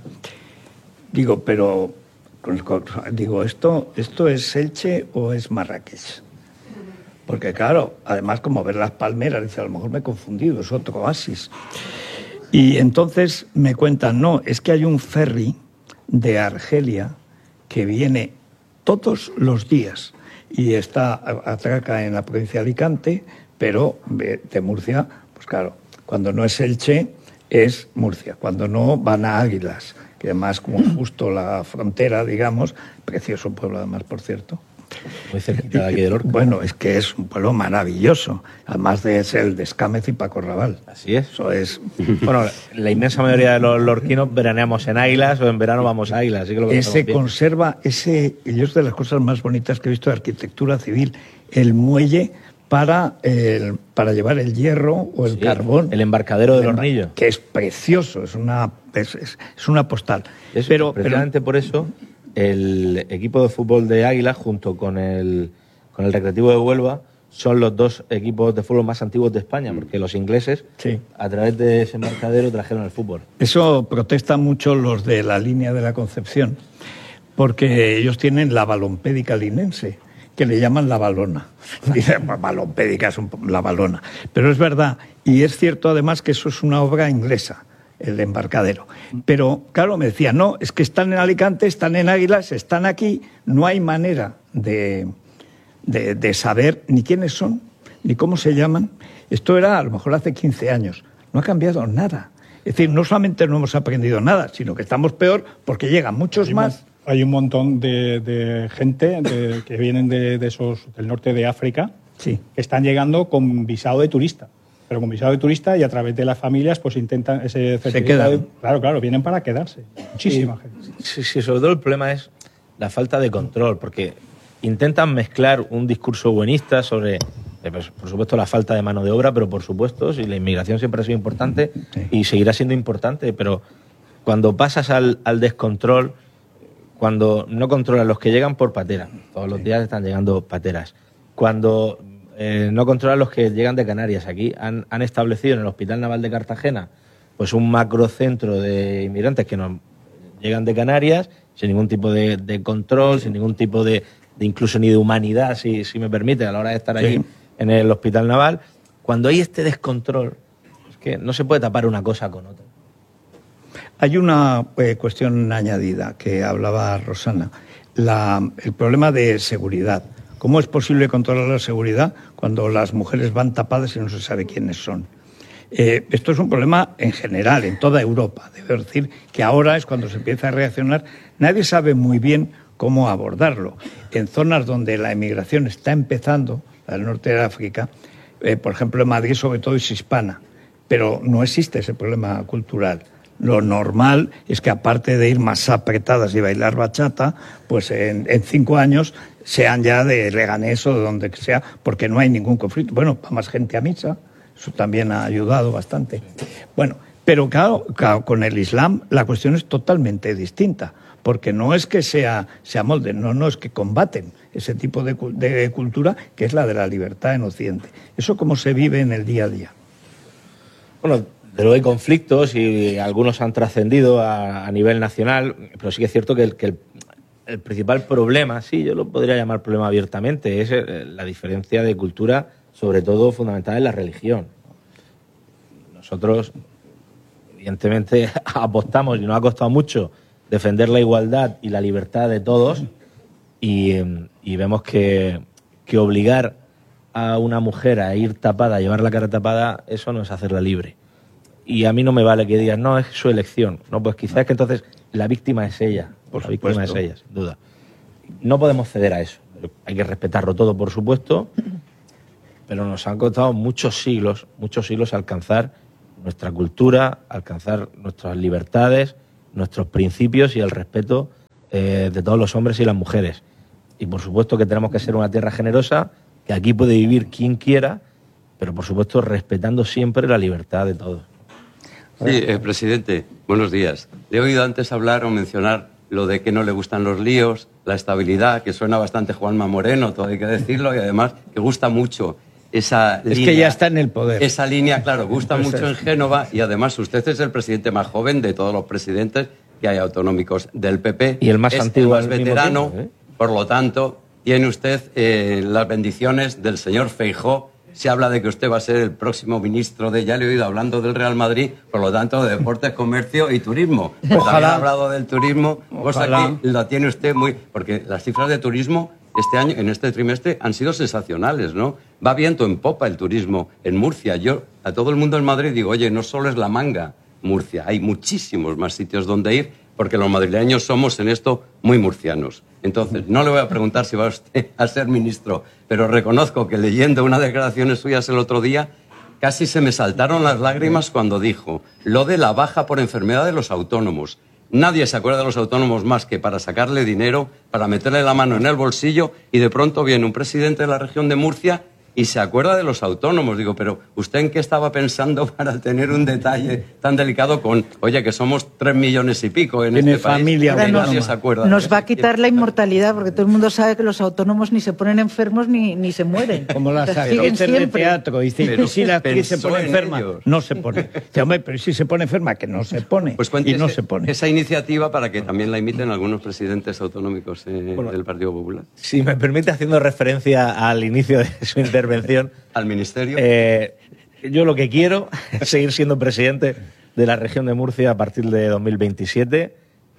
digo, pero digo, ¿esto, esto es Elche o es Marrakech? Porque claro, además como ver las palmeras, dice, a lo mejor me he confundido, es otro oasis. Y entonces me cuentan, no, es que hay un ferry de Argelia que viene todos los días y está, atraca en la provincia de Alicante, pero de Murcia, pues claro, cuando no es Elche, es Murcia. Cuando no, van a Águilas, que además como justo la frontera, digamos, precioso pueblo además, por cierto. Muy cerquita de aquí de Lorca. Bueno, es que es un pueblo maravilloso, además de ser el de Escámez y Paco Raval. Así es. Eso es. Bueno, la inmensa mayoría de los lorquinos veraneamos en Águilas o en verano vamos a Águilas. Así que lo ese conserva, ese, y es de las cosas más bonitas que he visto de arquitectura civil, el muelle para, el, para llevar el hierro o el sí, carbón. El embarcadero del Hornillo. Que es precioso, es una, es, es, es una postal. Eso, pero, precisamente pero, por eso el equipo de fútbol de Águilas junto con el, con el Recreativo de Huelva son los dos equipos de fútbol más antiguos de España, porque los ingleses, sí, a través de ese embarcadero, trajeron el fútbol. Eso protestan mucho los de la línea de la Concepción, porque ellos tienen la balompédica linense, que le llaman la balona. Dicen, balompédica es un, la balona. Pero es verdad, y es cierto además que eso es una obra inglesa, el embarcadero. Pero, claro, me decían, no, es que están en Alicante, están en Águilas, están aquí, no hay manera de, de, de saber ni quiénes son, ni cómo se llaman. Esto era a lo mejor hace quince años. No ha cambiado nada. Es decir, no solamente no hemos aprendido nada, sino que estamos peor porque llegan muchos más. Hay un montón de, de gente de, que vienen de, de esos, del norte de África, sí, que están llegando con visado de turista. Pero con visado de turista y a través de las familias pues intentan ese certificado. Se quedan. Claro, claro, vienen para quedarse. Muchísima sí, gente. Sí, sí, sobre todo el problema es la falta de control, porque intentan mezclar un discurso buenista sobre, pues, por supuesto, la falta de mano de obra, pero por supuesto, si la inmigración siempre ha sido importante sí, y seguirá siendo importante, pero cuando pasas al, al descontrol, cuando no controlas los que llegan por patera, todos los días están llegando pateras, cuando eh, no controlas los que llegan de Canarias, aquí han, han establecido en el Hospital Naval de Cartagena pues un macrocentro de inmigrantes que nos llegan de Canarias sin ningún tipo de, de control, sin ningún tipo de, de incluso ni de humanidad, si, si me permite, a la hora de estar allí sí, en el Hospital Naval. Cuando hay este descontrol, es que no se puede tapar una cosa con otra. Hay una eh, cuestión añadida que hablaba Rosana, la, el problema de seguridad. ¿Cómo es posible controlar la seguridad cuando las mujeres van tapadas y no se sabe quiénes son? Eh, esto es un problema en general, en toda Europa. Debo decir que ahora es cuando se empieza a reaccionar. Nadie sabe muy bien cómo abordarlo. En zonas donde la emigración está empezando, al norte de África, eh, por ejemplo en Madrid sobre todo es hispana, pero no existe ese problema cultural. Lo normal es que aparte de ir más apretadas y bailar bachata, pues en, en cinco años sean ya de Leganés o de donde sea, porque no hay ningún conflicto. Bueno, va más gente a misa, eso también ha ayudado bastante. Bueno, pero claro, claro, con el Islam la cuestión es totalmente distinta, porque no es que sea, se amolden, no, no, es que combaten ese tipo de, de cultura que es la de la libertad en Occidente. ¿Eso cómo se vive en el día a día? Bueno, pero hay conflictos y algunos han trascendido a, a nivel nacional, pero sí que es cierto que el, que el, el principal problema, sí, yo lo podría llamar problema abiertamente, es la diferencia de cultura, sobre todo fundamental en la religión. Nosotros, evidentemente, apostamos, y nos ha costado mucho, defender la igualdad y la libertad de todos, y, y vemos que, que obligar a una mujer a ir tapada, a llevar la cara tapada, eso no es hacerla libre. y a mí no me vale que digan, no, es su elección. No, pues quizás es que entonces la víctima es ella. Por la víctima supuesto. es ella, sin duda. No podemos ceder a eso. Hay que respetarlo todo, por supuesto, pero nos han costado muchos siglos, muchos siglos alcanzar nuestra cultura, alcanzar nuestras libertades, nuestros principios y el respeto eh, de todos los hombres y las mujeres. Y por supuesto que tenemos que ser una tierra generosa, que aquí puede vivir quien quiera, pero por supuesto respetando siempre la libertad de todos. Sí, eh, presidente, buenos días. Le he oído antes hablar o mencionar lo de que no le gustan los líos, la estabilidad, que suena bastante Juanma Moreno, todo hay que decirlo, y además que gusta mucho esa es línea. que ya está en el poder. Esa línea, claro, gusta Pues mucho es. en Génova, y además usted es el presidente más joven de todos los presidentes que hay autonómicos del P P. Y el más es antiguo el más al mismo veterano, tiempo, ¿eh? Por lo tanto, tiene usted eh, las bendiciones del señor Feijóo. Se habla de que usted va a ser el próximo ministro de, ya le he oído hablando del Real Madrid, por lo tanto, de Deportes, Comercio y Turismo. Pues Ojalá. también ha hablado del turismo, cosa Ojalá. que la tiene usted muy... Porque las cifras de turismo este año, en este trimestre, han sido sensacionales, ¿no? Va viento en popa el turismo en Murcia. Yo a todo el mundo en Madrid digo, oye, no solo es La Manga, Murcia, hay muchísimos más sitios donde ir, porque los madrileños somos en esto muy murcianos. Entonces, no le voy a preguntar si va usted a ser ministro, pero reconozco que leyendo unas declaraciones suyas el otro día, casi se me saltaron las lágrimas cuando dijo lo de la baja por enfermedad de los autónomos. Nadie se acuerda de los autónomos más que para sacarle dinero, para meterle la mano en el bolsillo, y de pronto viene un presidente de la región de Murcia y se acuerda de los autónomos. Digo, pero ¿usted en qué estaba pensando para tener un detalle tan delicado con, oye, que somos tres millones y pico en Tiene este país? familia Que autónoma. nadie se acuerda de Nos eso. va a quitar la inmortalidad, porque todo el mundo sabe que los autónomos ni se ponen enfermos ni, ni se mueren. Como las O sea, actrices siguen de siempre. teatro. Dice, Pero ¿y si la actriz se pensó pone en enferma? ellos. No se pone. Dice, hombre, pero ¿y si se pone enferma? Que no se pone. Pues y cuente no ese- se pone. esa iniciativa para que también la imiten algunos presidentes autonómicos eh, Bueno. del Partido Popular. Si me permite, haciendo referencia al inicio de su intervención, Al ministerio. eh, yo lo que quiero es seguir siendo presidente de la región de Murcia a partir de dos mil veintisiete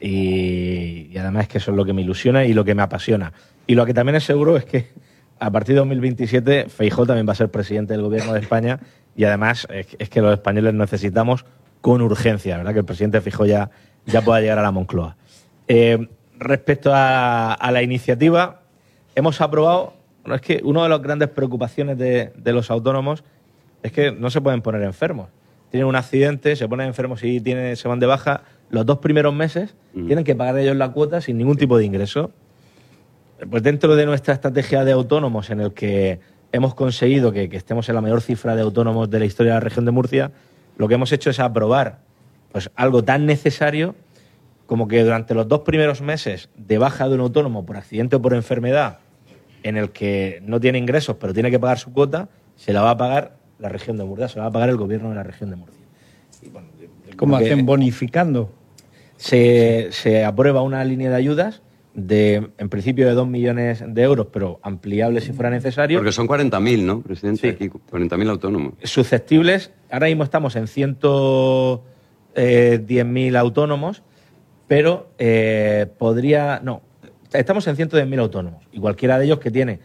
y, y además es que eso es lo que me ilusiona y lo que me apasiona. Y lo que también es seguro es que a partir de dos mil veintisiete Feijóo también va a ser presidente del Gobierno de España y además es, es que los españoles necesitamos con urgencia, ¿verdad? Que el presidente Feijóo ya, ya pueda llegar a la Moncloa. Eh, respecto a, a la iniciativa, hemos aprobado... Bueno, es que una de las grandes preocupaciones de, de los autónomos es que no se pueden poner enfermos. Tienen un accidente, se ponen enfermos y tienen, se van de baja. Los dos primeros meses mm. tienen que pagar ellos la cuota sin ningún tipo de ingreso. Pues dentro de nuestra estrategia de autónomos, en el que hemos conseguido que, que estemos en la mayor cifra de autónomos de la historia de la región de Murcia, lo que hemos hecho es aprobar pues, algo tan necesario como que durante los dos primeros meses de baja de un autónomo por accidente o por enfermedad, en el que no tiene ingresos pero tiene que pagar su cuota, se la va a pagar la región de Murcia, se la va a pagar el gobierno de la región de Murcia. Y bueno, ¿Cómo hacen? Bonificando. Se, se aprueba una línea de ayudas de, en principio, de dos millones de euros, pero ampliable si fuera necesario. Porque son cuarenta mil, ¿no, presidente? Sí. Aquí, cuarenta mil autónomos. Susceptibles, ahora mismo estamos en ciento diez mil autónomos, pero eh, podría... No, estamos en ciento diez mil autónomos y cualquiera de ellos que tiene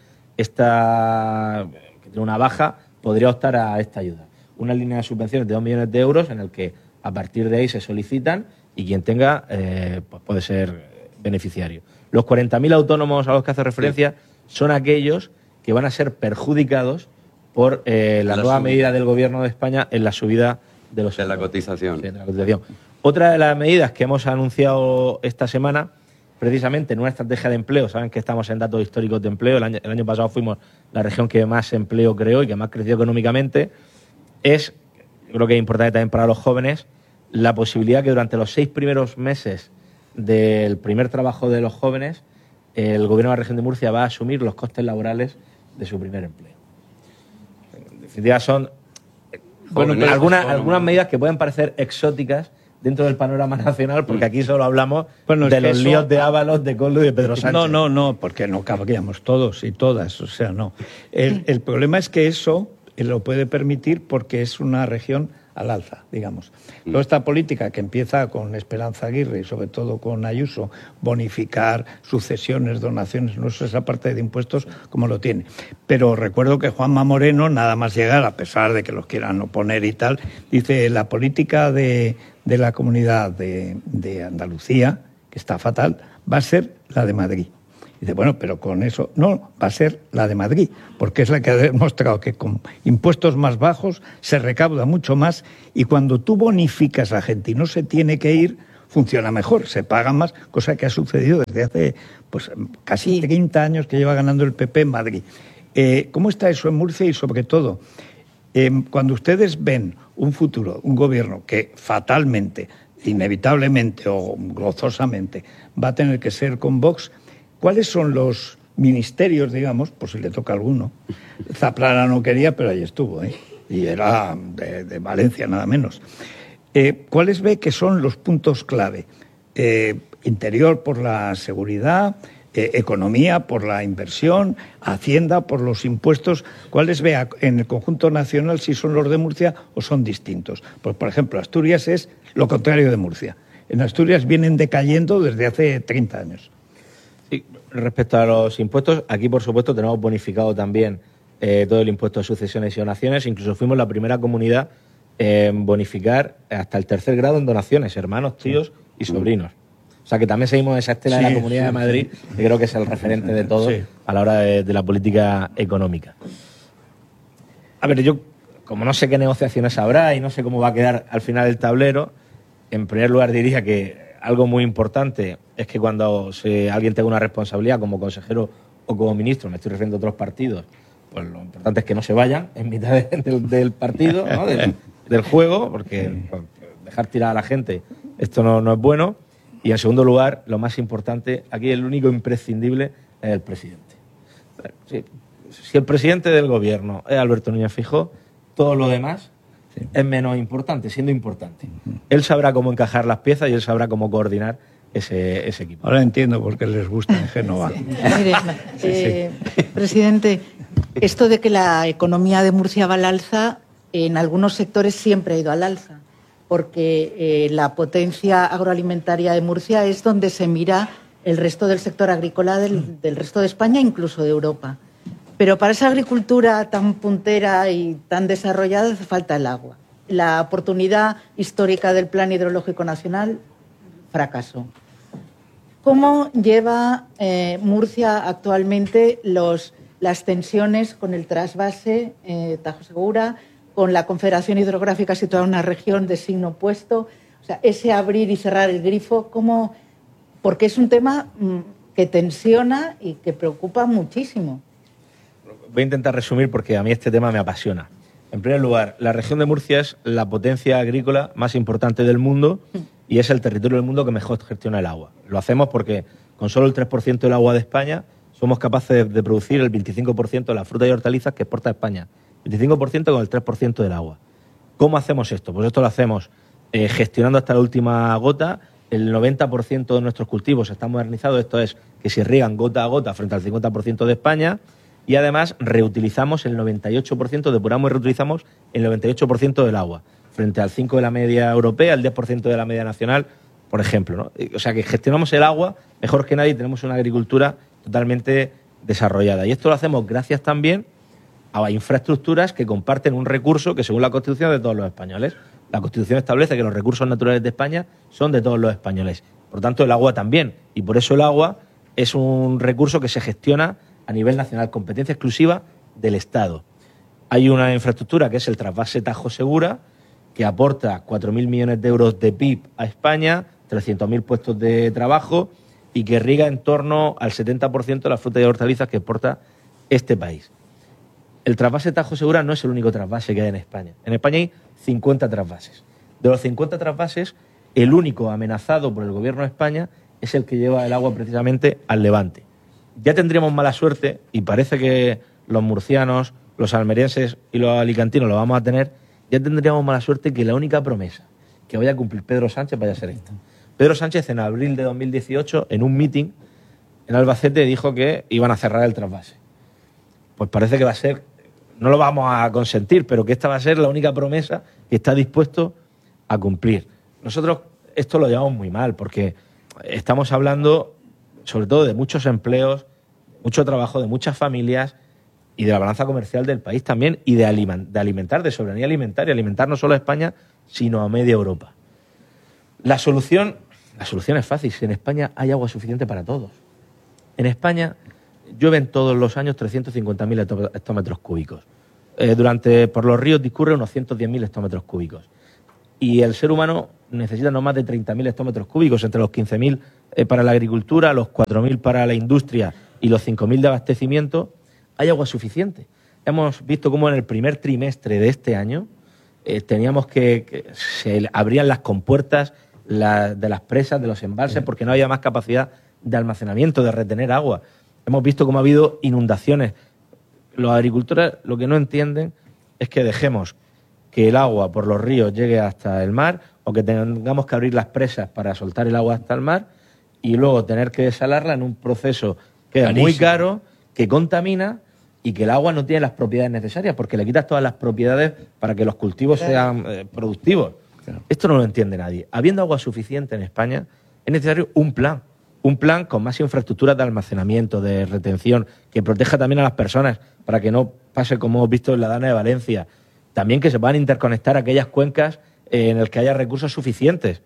esta que tiene una baja podría optar a esta ayuda. Una línea de subvenciones de dos millones de euros en el que a partir de ahí se solicitan y quien tenga eh, pues puede ser beneficiario. Los cuarenta mil autónomos a los que hace referencia sí. son aquellos que van a ser perjudicados por eh, la, la nueva subida. medida del Gobierno de España en la subida de los de la cotización. Sí, de la cotización. Otra de las medidas que hemos anunciado esta semana, precisamente en una estrategia de empleo, saben que estamos en datos históricos de empleo, el año, el año pasado fuimos la región que más empleo creó y que más creció económicamente, es, creo que es importante también para los jóvenes, la posibilidad que durante los seis primeros meses del primer trabajo de los jóvenes, el Gobierno de la región de Murcia va a asumir los costes laborales de su primer empleo. En definitiva, son bueno, jóvenes, algunas, jóvenes. algunas medidas que pueden parecer exóticas dentro del panorama nacional, porque aquí solo hablamos bueno, de los eso, líos de Ábalos, de Coldo y de Pedro Sánchez. No, no, no, porque no cabríamos todos y todas, o sea, no. El, el problema es que eso lo puede permitir porque es una región al alza, digamos. Toda esta política que empieza con Esperanza Aguirre y sobre todo con Ayuso, bonificar sucesiones, donaciones, no sé esa parte de impuestos cómo lo tiene. Pero recuerdo que Juanma Moreno, nada más llegar, a pesar de que los quieran oponer y tal, dice la política de, de la comunidad de, de Andalucía, que está fatal, va a ser la de Madrid. Dice, bueno, pero con eso no, va a ser la de Madrid, porque es la que ha demostrado que con impuestos más bajos se recauda mucho más y cuando tú bonificas a gente y no se tiene que ir, funciona mejor, se paga más, cosa que ha sucedido desde hace pues casi treinta años que lleva ganando el P P en Madrid. Eh, ¿Cómo está eso en Murcia? Y sobre todo, eh, cuando ustedes ven un futuro, un gobierno que fatalmente, inevitablemente o gozosamente va a tener que ser con Vox, ¿cuáles son los ministerios, digamos, por si le toca alguno? Zaplana no quería, pero ahí estuvo, ¿eh? Y era de, de Valencia, nada menos. Eh, ¿Cuáles ve que son los puntos clave? Eh, interior por la seguridad, eh, economía por la inversión, Hacienda por los impuestos. ¿Cuáles ve en el conjunto nacional si son los de Murcia o son distintos? Pues, por ejemplo, Asturias es lo contrario de Murcia. En Asturias vienen decayendo desde hace treinta años. Sí, respecto a los impuestos, aquí por supuesto tenemos bonificado también eh, todo el impuesto de sucesiones y donaciones. Incluso fuimos la primera comunidad en bonificar hasta el tercer grado en donaciones, hermanos, tíos y sobrinos. O sea que también seguimos esa estela sí, de la Comunidad sí, de Madrid, sí. que creo que es el referente de todo sí. a la hora de, de la política económica. A ver, yo como no sé qué negociaciones habrá y no sé cómo va a quedar al final el tablero, en primer lugar diría que algo muy importante es que cuando se, alguien tenga una responsabilidad como consejero o como ministro, me estoy refiriendo a otros partidos, pues lo importante es que no se vayan en mitad de, de, del partido, ¿no? del, del juego, porque pues, dejar tirar a la gente, esto no, no es bueno. Y en segundo lugar, lo más importante, aquí el único imprescindible es el presidente. Si, si el presidente del gobierno es Alberto Núñez Feijóo, todo lo demás sí. es menos importante, siendo importante. Él sabrá cómo encajar las piezas y él sabrá cómo coordinar ese, ese equipo. Ahora entiendo por qué les gusta en Génova. Sí. Mire, eh, sí. presidente, esto de que la economía de Murcia va al alza, en algunos sectores siempre ha ido al alza, porque eh, la potencia agroalimentaria de Murcia es donde se mira el resto del sector agrícola del, del resto de España, incluso de Europa. Pero para esa agricultura tan puntera y tan desarrollada hace falta el agua. La oportunidad histórica del Plan Hidrológico Nacional fracasó. ¿Cómo lleva eh, Murcia actualmente los, las tensiones con el trasvase eh, Tajo Segura, con la Confederación Hidrográfica situada en una región de signo opuesto? O sea, ese abrir y cerrar el grifo, ¿cómo? Porque es un tema mmm, que tensiona y que preocupa muchísimo. Voy a intentar resumir porque a mí este tema me apasiona. En primer lugar, la región de Murcia es la potencia agrícola más importante del mundo y es el territorio del mundo que mejor gestiona el agua. Lo hacemos porque con solo el tres por ciento del agua de España somos capaces de producir el veinticinco por ciento de las frutas y hortalizas que exporta España. veinticinco por ciento con el tres por ciento del agua. ¿Cómo hacemos esto? Pues esto lo hacemos eh, gestionando hasta la última gota. El noventa por ciento de nuestros cultivos están modernizados, esto es, que se riegan gota a gota frente al cincuenta por ciento de España. Y además reutilizamos el noventa y ocho por ciento, depuramos y reutilizamos el noventa y ocho por ciento del agua, frente al cinco por ciento de la media europea, el diez por ciento de la media nacional, por ejemplo, ¿no? O sea que gestionamos el agua mejor que nadie y tenemos una agricultura totalmente desarrollada. Y esto lo hacemos gracias también a infraestructuras que comparten un recurso que según la Constitución es de todos los españoles. La Constitución establece que los recursos naturales de España son de todos los españoles. Por tanto, el agua también. Y por eso el agua es un recurso que se gestiona a nivel nacional, competencia exclusiva del Estado. Hay una infraestructura que es el trasvase Tajo Segura, que aporta cuatro mil millones de euros de P I B a España, trescientos mil puestos de trabajo y que irriga en torno al setenta por ciento de las frutas y hortalizas que exporta este país. El trasvase Tajo Segura no es el único trasvase que hay en España. En España hay cincuenta trasvases. De los cincuenta trasvases, el único amenazado por el Gobierno de España es el que lleva el agua precisamente al Levante. Ya tendríamos mala suerte, y parece que los murcianos, los almerienses y los alicantinos lo vamos a tener, ya tendríamos mala suerte que la única promesa que vaya a cumplir Pedro Sánchez vaya a ser esta. Pedro Sánchez en abril de dos mil dieciocho, en un meeting en Albacete, dijo que iban a cerrar el trasvase. Pues parece que va a ser, no lo vamos a consentir, pero que esta va a ser la única promesa que y está dispuesto a cumplir. Nosotros esto lo llevamos muy mal porque estamos hablando sobre todo de muchos empleos, mucho trabajo de muchas familias y de la balanza comercial del país también y de alimentar, de soberanía alimentaria, alimentar no solo a España, sino a media Europa. La solución, la solución es fácil, si en España hay agua suficiente para todos. En España llueven todos los años trescientos cincuenta mil hectómetros cúbicos. Eh, durante, por los ríos discurren unos ciento diez mil hectómetros cúbicos. Y el ser humano necesita no más de treinta mil hectómetros cúbicos, entre los quince mil eh, para la agricultura, los cuatro mil para la industria y los cinco mil de abastecimiento. Hay agua suficiente. Hemos visto cómo en el primer trimestre de este año eh, teníamos que, que se abrían las compuertas la, de las presas, de los embalses, porque no había más capacidad de almacenamiento, de retener agua. Hemos visto cómo ha habido inundaciones. Los agricultores lo que no entienden es que dejemos que el agua por los ríos llegue hasta el mar o que tengamos que abrir las presas para soltar el agua hasta el mar y luego tener que desalarla en un proceso que es muy caro, que contamina y que el agua no tiene las propiedades necesarias porque le quitas todas las propiedades para que los cultivos sean eh, productivos. Claro. Esto no lo entiende nadie. Habiendo agua suficiente en España, es necesario un plan. Un plan con más infraestructuras de almacenamiento, de retención, que proteja también a las personas para que no pase como hemos visto en la Dana de Valencia. También que se puedan interconectar aquellas cuencas eh, en las que haya recursos suficientes.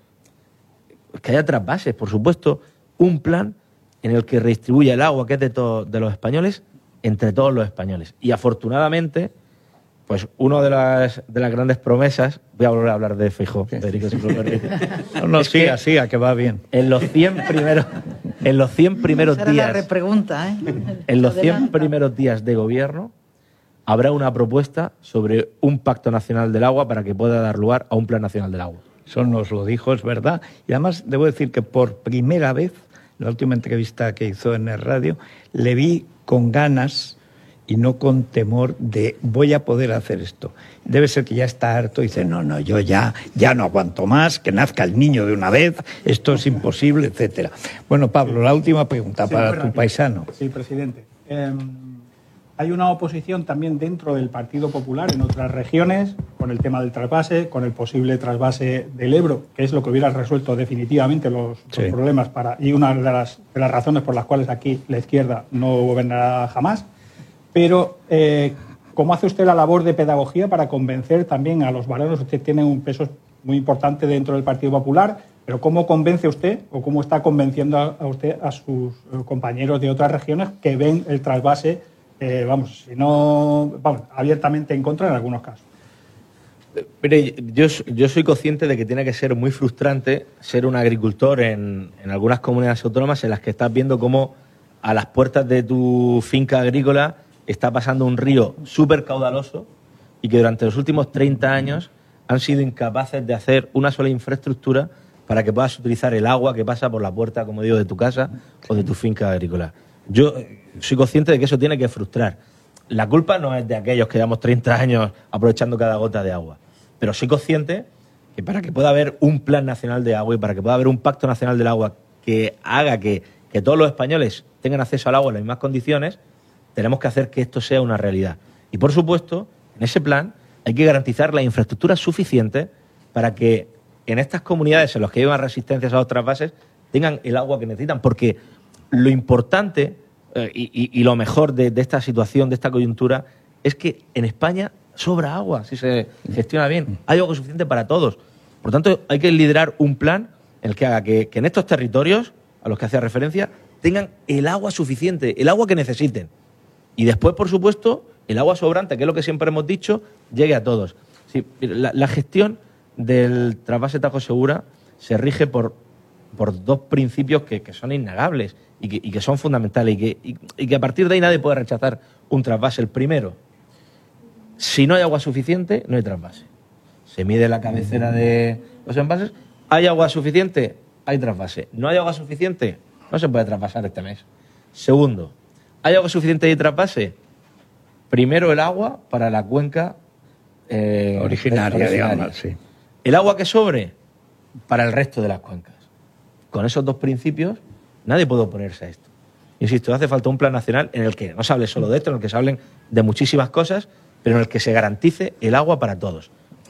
Que haya trasvases, por supuesto. Un plan en el que redistribuya el agua que es de, to- de los españoles entre todos los españoles. Y afortunadamente, pues una de las, de las grandes promesas, voy a volver a hablar de Feijóo, Federico, si me lo permite. No, no, siga, que, siga, que va bien. En los cien primeros, en los cien primeros Esa era días... la repregunta, ¿eh? En los cien primeros días de gobierno habrá una propuesta sobre un pacto nacional del agua para que pueda dar lugar a un plan nacional del agua. Eso nos lo dijo, es verdad. Y además debo decir que por primera vez, la última entrevista que hizo en el radio, le vi con ganas y no con temor de voy a poder hacer esto. Debe ser que ya está harto y dice, no, no, yo ya, ya no aguanto más, que nazca el niño de una vez, esto es imposible, etcétera. Bueno, Pablo, la última pregunta sí, para tu rápido. paisano. Sí, presidente. Eh, hay una oposición también dentro del Partido Popular en otras regiones con el tema del trasvase, con el posible trasvase del Ebro, que es lo que hubiera resuelto definitivamente los, sí. los problemas para y una de las, de las razones por las cuales aquí la izquierda no gobernará jamás. Pero, eh, ¿cómo hace usted la labor de pedagogía para convencer también a los varones? Usted tiene un peso muy importante dentro del Partido Popular, pero ¿cómo convence usted o cómo está convenciendo a, a usted a sus compañeros de otras regiones que ven el trasvase, eh, vamos, si no, vamos, abiertamente en contra en algunos casos? Mire, yo, yo soy consciente de que tiene que ser muy frustrante ser un agricultor en, en algunas comunidades autónomas en las que estás viendo cómo a las puertas de tu finca agrícola está pasando un río súper caudaloso y que durante los últimos treinta años han sido incapaces de hacer una sola infraestructura para que puedas utilizar el agua que pasa por la puerta, como digo, de tu casa o de tu finca agrícola. Yo soy consciente de que eso tiene que frustrar. La culpa no es de aquellos que llevamos treinta años aprovechando cada gota de agua, pero soy consciente que para que pueda haber un plan nacional de agua y para que pueda haber un pacto nacional del agua que haga que, que todos los españoles tengan acceso al agua en las mismas condiciones, tenemos que hacer que esto sea una realidad. Y, por supuesto, en ese plan hay que garantizar la infraestructura suficiente para que en estas comunidades en las que llevan resistencias a los trasvases tengan el agua que necesitan. Porque lo importante eh, y, y, y lo mejor de, de esta situación, de esta coyuntura, es que en España sobra agua, si se gestiona bien. Hay agua suficiente para todos. Por tanto, hay que liderar un plan en el que haga que, que en estos territorios a los que hacía referencia tengan el agua suficiente, el agua que necesiten. Y después, por supuesto, el agua sobrante, que es lo que siempre hemos dicho, llegue a todos. Sí, la, la gestión del trasvase Tajo Segura se rige por, por dos principios que, que son innegables y que, y que son fundamentales y que, y, y que a partir de ahí nadie puede rechazar un trasvase. El primero, si no hay agua suficiente, no hay trasvase. Se mide la cabecera de los envases, ¿hay agua suficiente? Hay trasvase. ¿No hay agua suficiente? No se puede trasvasar este mes. Segundo, ¿hay agua suficiente de trasvase? Primero el agua para la cuenca eh, originaria, originaria, digamos, sí. El agua que sobre para el resto de las cuencas. Con esos dos principios nadie puede oponerse a esto. Insisto, hace falta un plan nacional en el que no se hable solo de esto, en el que se hablen de muchísimas cosas, pero en el que se garantice el agua para todos.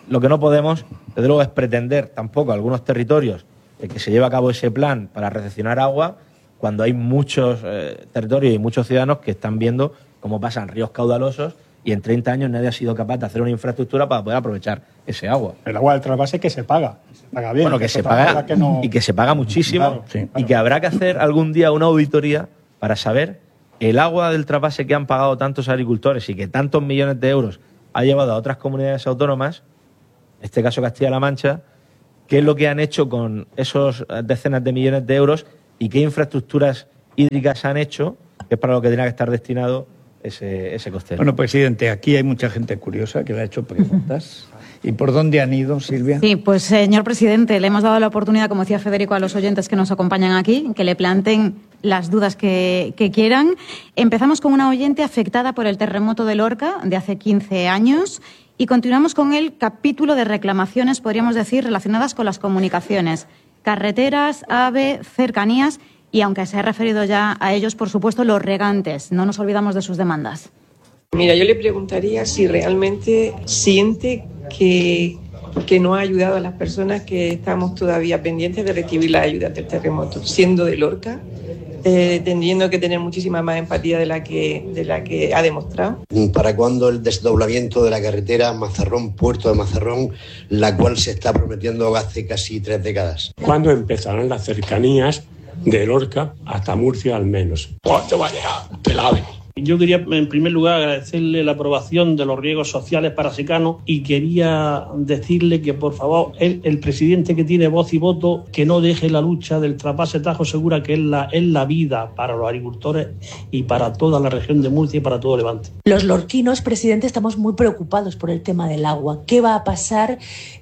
lo que no podemos, desde luego, es pretender tampoco a algunos territorios de que se lleve a cabo ese plan para recepcionar agua, cuando hay muchos eh, territorios y muchos ciudadanos que están viendo cómo pasan ríos caudalosos y en treinta años nadie ha sido capaz de hacer una infraestructura para poder aprovechar ese agua. El agua del trasvase que se paga, se paga bien. Bueno, que se paga que no... y que se paga muchísimo, claro, sí, claro. Y que habrá que hacer algún día una auditoría para saber el agua del trasvase que han pagado tantos agricultores y que tantos millones de euros ha llevado a otras comunidades autónomas, en este caso Castilla-La Mancha, qué es lo que han hecho con esos decenas de millones de euros y qué infraestructuras hídricas han hecho, que es para lo que tenía que estar destinado ese, ese costero. Bueno, presidente, aquí hay mucha gente curiosa que le ha hecho preguntas. ¿Y por dónde han ido, Silvia? Sí, pues señor presidente, le hemos dado la oportunidad, como decía Federico, a los oyentes que nos acompañan aquí, que le planteen las dudas que, que quieran. Empezamos con una oyente afectada por el terremoto de Lorca de hace quince años y continuamos con el capítulo de reclamaciones, podríamos decir, relacionadas con las comunicaciones, carreteras, AVE, cercanías y, aunque se ha referido ya a ellos, por supuesto, los regantes. No nos olvidamos de sus demandas. Mira, yo le preguntaría si realmente siente que, que no ha ayudado a las personas que estamos todavía pendientes de recibir las ayudas del terremoto, siendo de Lorca, eh, teniendo que tener muchísima más empatía de la que, de la que ha demostrado. ¿Para cuándo el desdoblamiento de la carretera Mazarrón-Puerto de Mazarrón, la cual se está prometiendo hace casi tres décadas? ¿Cuándo empezarán las cercanías de Lorca hasta Murcia al menos? ¿Cuánto va a llegar? Te la ven. Yo quería, en primer lugar, agradecerle la aprobación de los riegos sociales para secano y quería decirle que, por favor, él, el presidente que tiene voz y voto, que no deje la lucha del trasvase Tajo Segura, que es la, es la vida para los agricultores y para toda la región de Murcia y para todo Levante. Los lorquinos, presidente, estamos muy preocupados por el tema del agua. ¿Qué va a pasar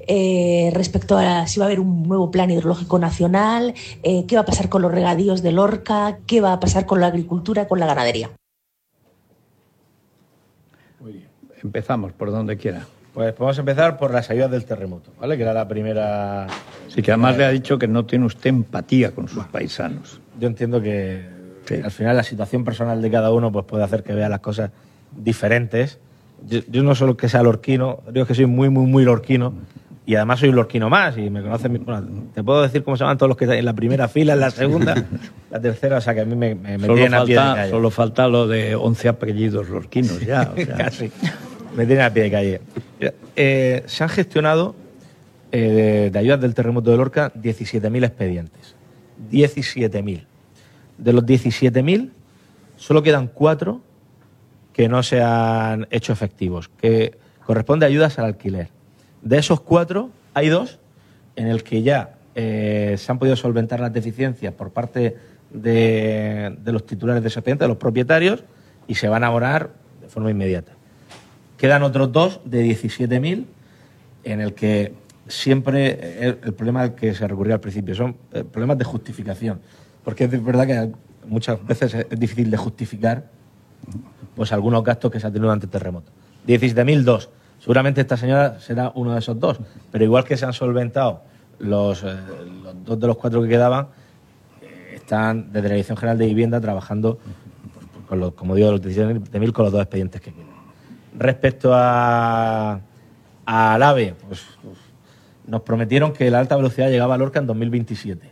eh, respecto a si va a haber un nuevo plan hidrológico nacional? Eh, ¿Qué va a pasar con los regadíos de Lorca? ¿Qué va a pasar con la agricultura, con la ganadería? Muy bien. Empezamos por donde quiera. Pues podemos empezar por las ayudas del terremoto, ¿vale? Que era la primera... Sí, que además le ha dicho que no tiene usted empatía con sus paisanos. Yo entiendo que sí. Al final la situación personal de cada uno pues puede hacer que vea las cosas diferentes. Yo, yo no solo que sea lorquino, digo que soy muy, muy, muy lorquino. Y además soy un lorquino más y me conocen... Bueno, te puedo decir cómo se llaman todos los que están en la primera fila, en la segunda, la tercera, o sea que a mí me, me, me tienen a pie de calle. Solo falta lo de once apellidos lorquinos ya. O sea. Casi. Me tienen a pie de calle. Eh, se han gestionado eh, de, de ayudas del terremoto de Lorca diecisiete mil expedientes. diecisiete mil. De los diecisiete mil, solo quedan cuatro que no se han hecho efectivos, que corresponde a ayudas al alquiler. De esos cuatro, hay dos en el que ya eh, se han podido solventar las deficiencias por parte de, de los titulares de ese expediente, de los propietarios, y se van a abonar de forma inmediata. Quedan otros dos de diecisiete mil en el que siempre el, el problema al que se recurrió al principio son eh, problemas de justificación, porque es verdad que muchas veces es difícil de justificar pues algunos gastos que se han tenido ante el terremoto. diecisiete mil dos. Seguramente esta señora será uno de esos dos, pero igual que se han solventado los, eh, los dos de los cuatro que quedaban, eh, están desde la Dirección General de Vivienda trabajando, pues, con los, como digo, los diecisiete mil con los dos expedientes que quedan. Respecto a al AVE, pues, pues nos prometieron que la alta velocidad llegaba a Lorca en dos mil veintisiete.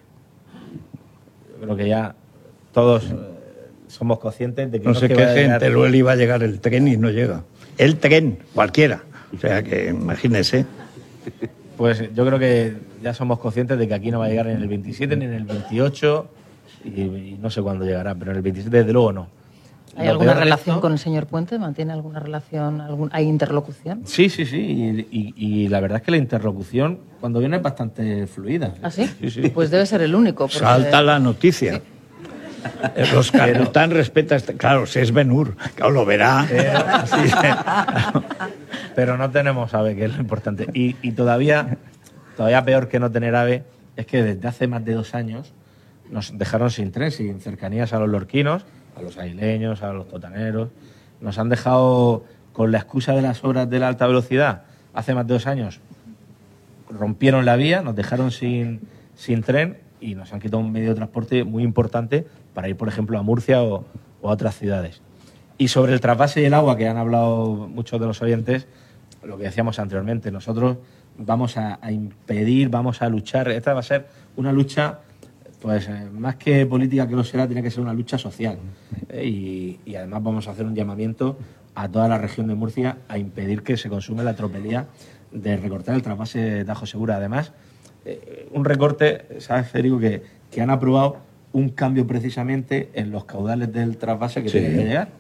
Yo creo que ya todos eh, somos conscientes de que no, no sé qué gente, luego iba a llegar el tren y no llega. El tren, cualquiera. O sea que imagínese. Pues yo creo que ya somos conscientes de que aquí no va a llegar ni en el veintisiete ni en el veintiocho y, y no sé cuándo llegará, pero en el veintisiete desde luego no. ¿Hay alguna relación con el señor Puente? ¿Mantiene alguna relación? Algún, ¿Hay interlocución? Sí, sí, sí. Y, y, y la verdad es que la interlocución cuando viene es bastante fluida. ¿Ah, sí? Sí, sí. Pues debe ser el único. Porque... Salta la noticia. Sí. Los que tan respeta este, claro, si es Ben-Hur, claro, lo verá. Pero, sí, claro. Pero no tenemos AVE, que es lo importante. Y, y todavía, todavía peor que no tener AVE es que desde hace más de dos años nos dejaron sin tren, sin cercanías a los lorquinos, a los aileños, a los totaneros. Nos han dejado con la excusa de las obras de la alta velocidad. Hace más de dos años rompieron la vía, nos dejaron sin, sin tren y nos han quitado un medio de transporte muy importante para ir, por ejemplo, a Murcia o, o a otras ciudades. Y sobre el trasvase y el agua, que han hablado muchos de los oyentes, lo que decíamos anteriormente, nosotros vamos a, a impedir, vamos a luchar. Esta va a ser una lucha, pues eh, más que política que lo será, tiene que ser una lucha social. Eh, y, y además vamos a hacer un llamamiento a toda la región de Murcia a impedir que se consume la tropelía de recortar el trasvase Tajo Segura. Además, eh, un recorte, ¿sabes, Federico? Que, que han aprobado un cambio precisamente en los caudales del trasvase que sí. tiene que llegar.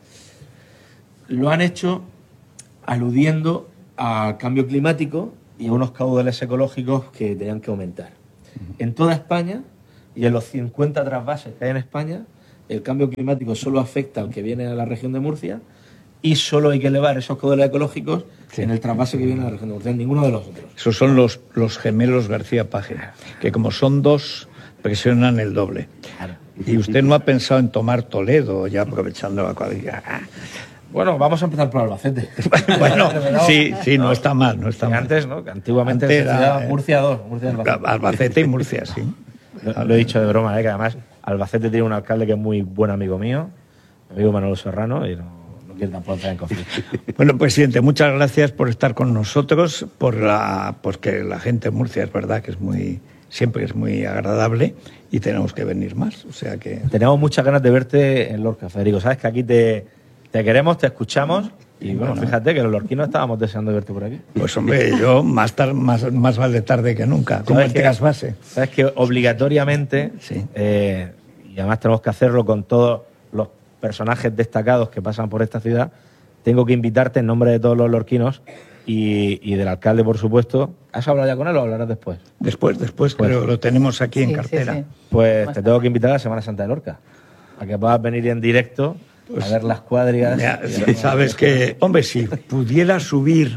Lo han hecho aludiendo al cambio climático y a unos caudales ecológicos que tenían que aumentar. Uh-huh. En toda España y en los cincuenta trasvases que hay en España, el cambio climático solo afecta al que viene a la región de Murcia y solo hay que elevar esos caudales ecológicos sí. en el trasvase que viene a la región de Murcia, en ninguno de los otros. Esos son los, los gemelos García Paje, que como son dos, presionan el doble. Claro. Y usted no ha pensado en tomar Toledo, ya aprovechando la cuadrilla. Bueno, vamos a empezar por Albacete. Bueno, sí, sí, no está mal, no está mal. Antes, ¿no? Que antiguamente Antes se era, Murcia dos, Murcia y Albacete. Albacete y Murcia, sí. Lo, lo he dicho de broma, ¿eh? Que además Albacete tiene un alcalde que es muy buen amigo mío, mi amigo Manolo Serrano, y no, no quiere tampoco entrar en conflicto. Bueno, presidente, muchas gracias por estar con nosotros, por la, porque la gente de Murcia es verdad que es muy, siempre es muy agradable y tenemos que venir más, o sea que... Tenemos muchas ganas de verte en Lorca, Federico, sabes que aquí te... Te queremos, te escuchamos y bueno, bueno, fíjate que los lorquinos estábamos deseando verte por aquí. Pues hombre, yo más, tar, más, más vale tarde que nunca, como el trasvase. Sabes que obligatoriamente, sí. eh, y además tenemos que hacerlo con todos los personajes destacados que pasan por esta ciudad, tengo que invitarte en nombre de todos los lorquinos y, y del alcalde, por supuesto. ¿Has hablado ya con él o hablarás después? Después, después, pues, pero lo tenemos aquí sí, en cartera. Sí, sí. Pues te tengo que invitar a la Semana Santa de Lorca, a que puedas venir en directo... Pues, a ver las cuadrigas. Ya, sabes que, hombre, si pudiera subir.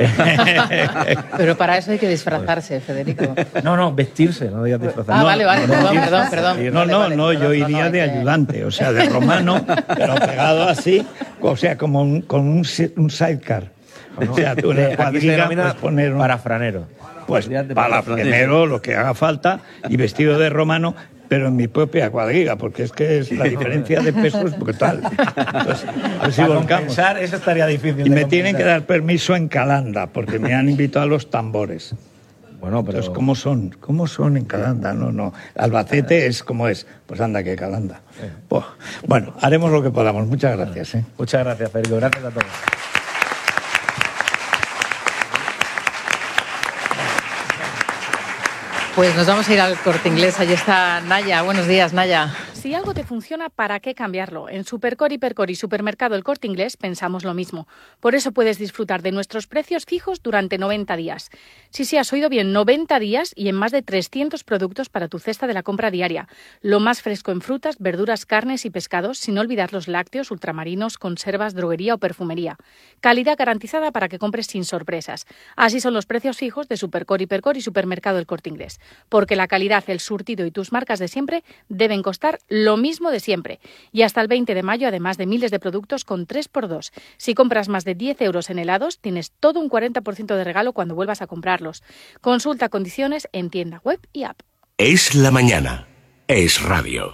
Pero para eso hay que disfrazarse, Federico. No, no, vestirse, no digas disfrazarse. Ah, no, vale, vale, no, perdón, perdón, perdón. No, no, vale, no, vale, yo perdón, iría no, de no, ayudante, o sea, de romano, pero pegado así, o sea, como un, con un, un sidecar. No, o sea, tú en la cuadriga puedes poner un... Parafranero. Pues parafranero, lo que haga falta, y vestido de romano, pero en mi propia cuadriga, porque es que es la diferencia de peso es brutal. Entonces, a ver si volcamos. Eso estaría difícil. Y me tienen que dar permiso en Calanda, porque me han invitado a los tambores. Bueno, pero... Entonces, ¿cómo son? ¿Cómo son en Calanda? No, no. Albacete es como es. Pues anda, que Calanda. Sí. Pues, bueno, haremos lo que podamos. Muchas gracias. ¿eh? Muchas gracias, Federico. Gracias a todos. Pues nos vamos a ir al Corte Inglés. Allí está Naya. Buenos días, Naya. Si algo te funciona, ¿para qué cambiarlo? En Supercor, Hipercor y Supermercado El Corte Inglés pensamos lo mismo. Por eso puedes disfrutar de nuestros precios fijos durante noventa días. Sí, sí, has oído bien, noventa días y en más de trescientos productos para tu cesta de la compra diaria. Lo más fresco en frutas, verduras, carnes y pescados, sin olvidar los lácteos, ultramarinos, conservas, droguería o perfumería. Calidad garantizada para que compres sin sorpresas. Así son los precios fijos de Supercor, Hipercor y Supermercado El Corte Inglés. Porque la calidad, el surtido y tus marcas de siempre deben costar lo mismo de siempre. Y hasta el veinte de mayo, además de miles de productos con tres por dos. Si compras más de diez euros en helados, tienes todo un cuarenta por ciento de regalo cuando vuelvas a comprarlos. Consulta condiciones en tienda web y app. Es la mañana. Es radio.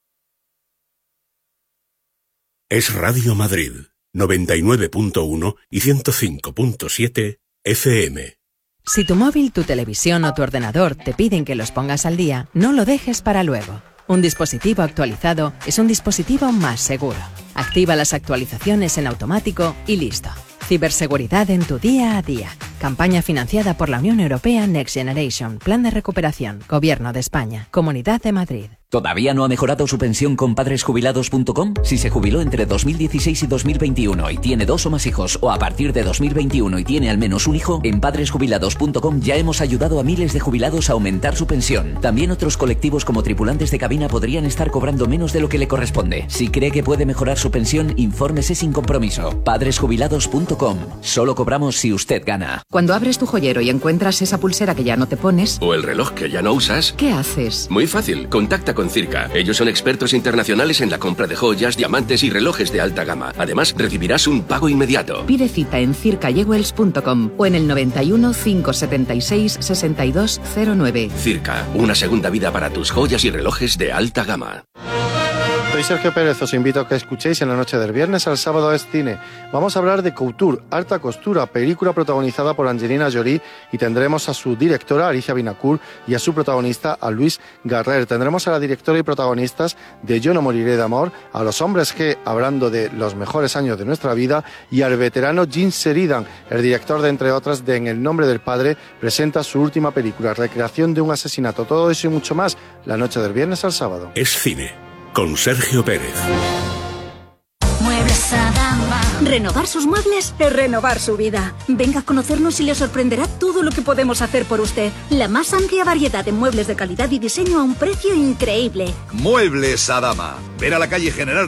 Es Radio Madrid, noventa y nueve punto uno y ciento cinco punto siete F M. Si tu móvil, tu televisión o tu ordenador te piden que los pongas al día, no lo dejes para luego. Un dispositivo actualizado es un dispositivo más seguro. Activa las actualizaciones en automático y listo. Ciberseguridad en tu día a día. Campaña financiada por la Unión Europea Next Generation. Plan de recuperación. Gobierno de España. Comunidad de Madrid. ¿Todavía no ha mejorado su pensión con padres jubilados punto com? Si se jubiló entre dos mil dieciséis y dos mil veintiuno y tiene dos o más hijos, o a partir de dos mil veintiuno y tiene al menos un hijo, en padres jubilados punto com ya hemos ayudado a miles de jubilados a aumentar su pensión. También otros colectivos como tripulantes de cabina podrían estar cobrando menos de lo que le corresponde. Si cree que puede mejorar su pensión, infórmese sin compromiso. padres jubilados punto com. Solo cobramos si usted gana. Cuando abres tu joyero y encuentras esa pulsera que ya no te pones, o el reloj que ya no usas, ¿qué haces? Muy fácil, contacta con Circa. Ellos son expertos internacionales en la compra de joyas, diamantes y relojes de alta gama. Además, recibirás un pago inmediato. Pide cita en circa jewels punto com o en el noventa y uno, cinco setenta y seis, sesenta y dos cero nueve. Circa, una segunda vida para tus joyas y relojes de alta gama. soy Sergio Pérez, os invito a que escuchéis en la noche del viernes al sábado es cine. Vamos a hablar de Couture, Alta Costura, película protagonizada por Angelina Jolie, y tendremos a su directora, Alicia Vinacourt, y a su protagonista, a Luis Garrer. Tendremos a la directora y protagonistas de Yo no moriré de amor, a los hombres G, hablando de los mejores años de nuestra vida, y al veterano Jim Sheridan, el director de, entre otras, de En el nombre del padre, presenta su última película, recreación de un asesinato. Todo eso y mucho más, la noche del viernes al sábado. Es cine, con Sergio Pérez. Muebles Adama. Renovar sus muebles es renovar su vida. Venga a conocernos y le sorprenderá todo lo que podemos hacer por usted. La más amplia variedad de muebles de calidad y diseño a un precio increíble. Muebles Adama. Ver a la calle General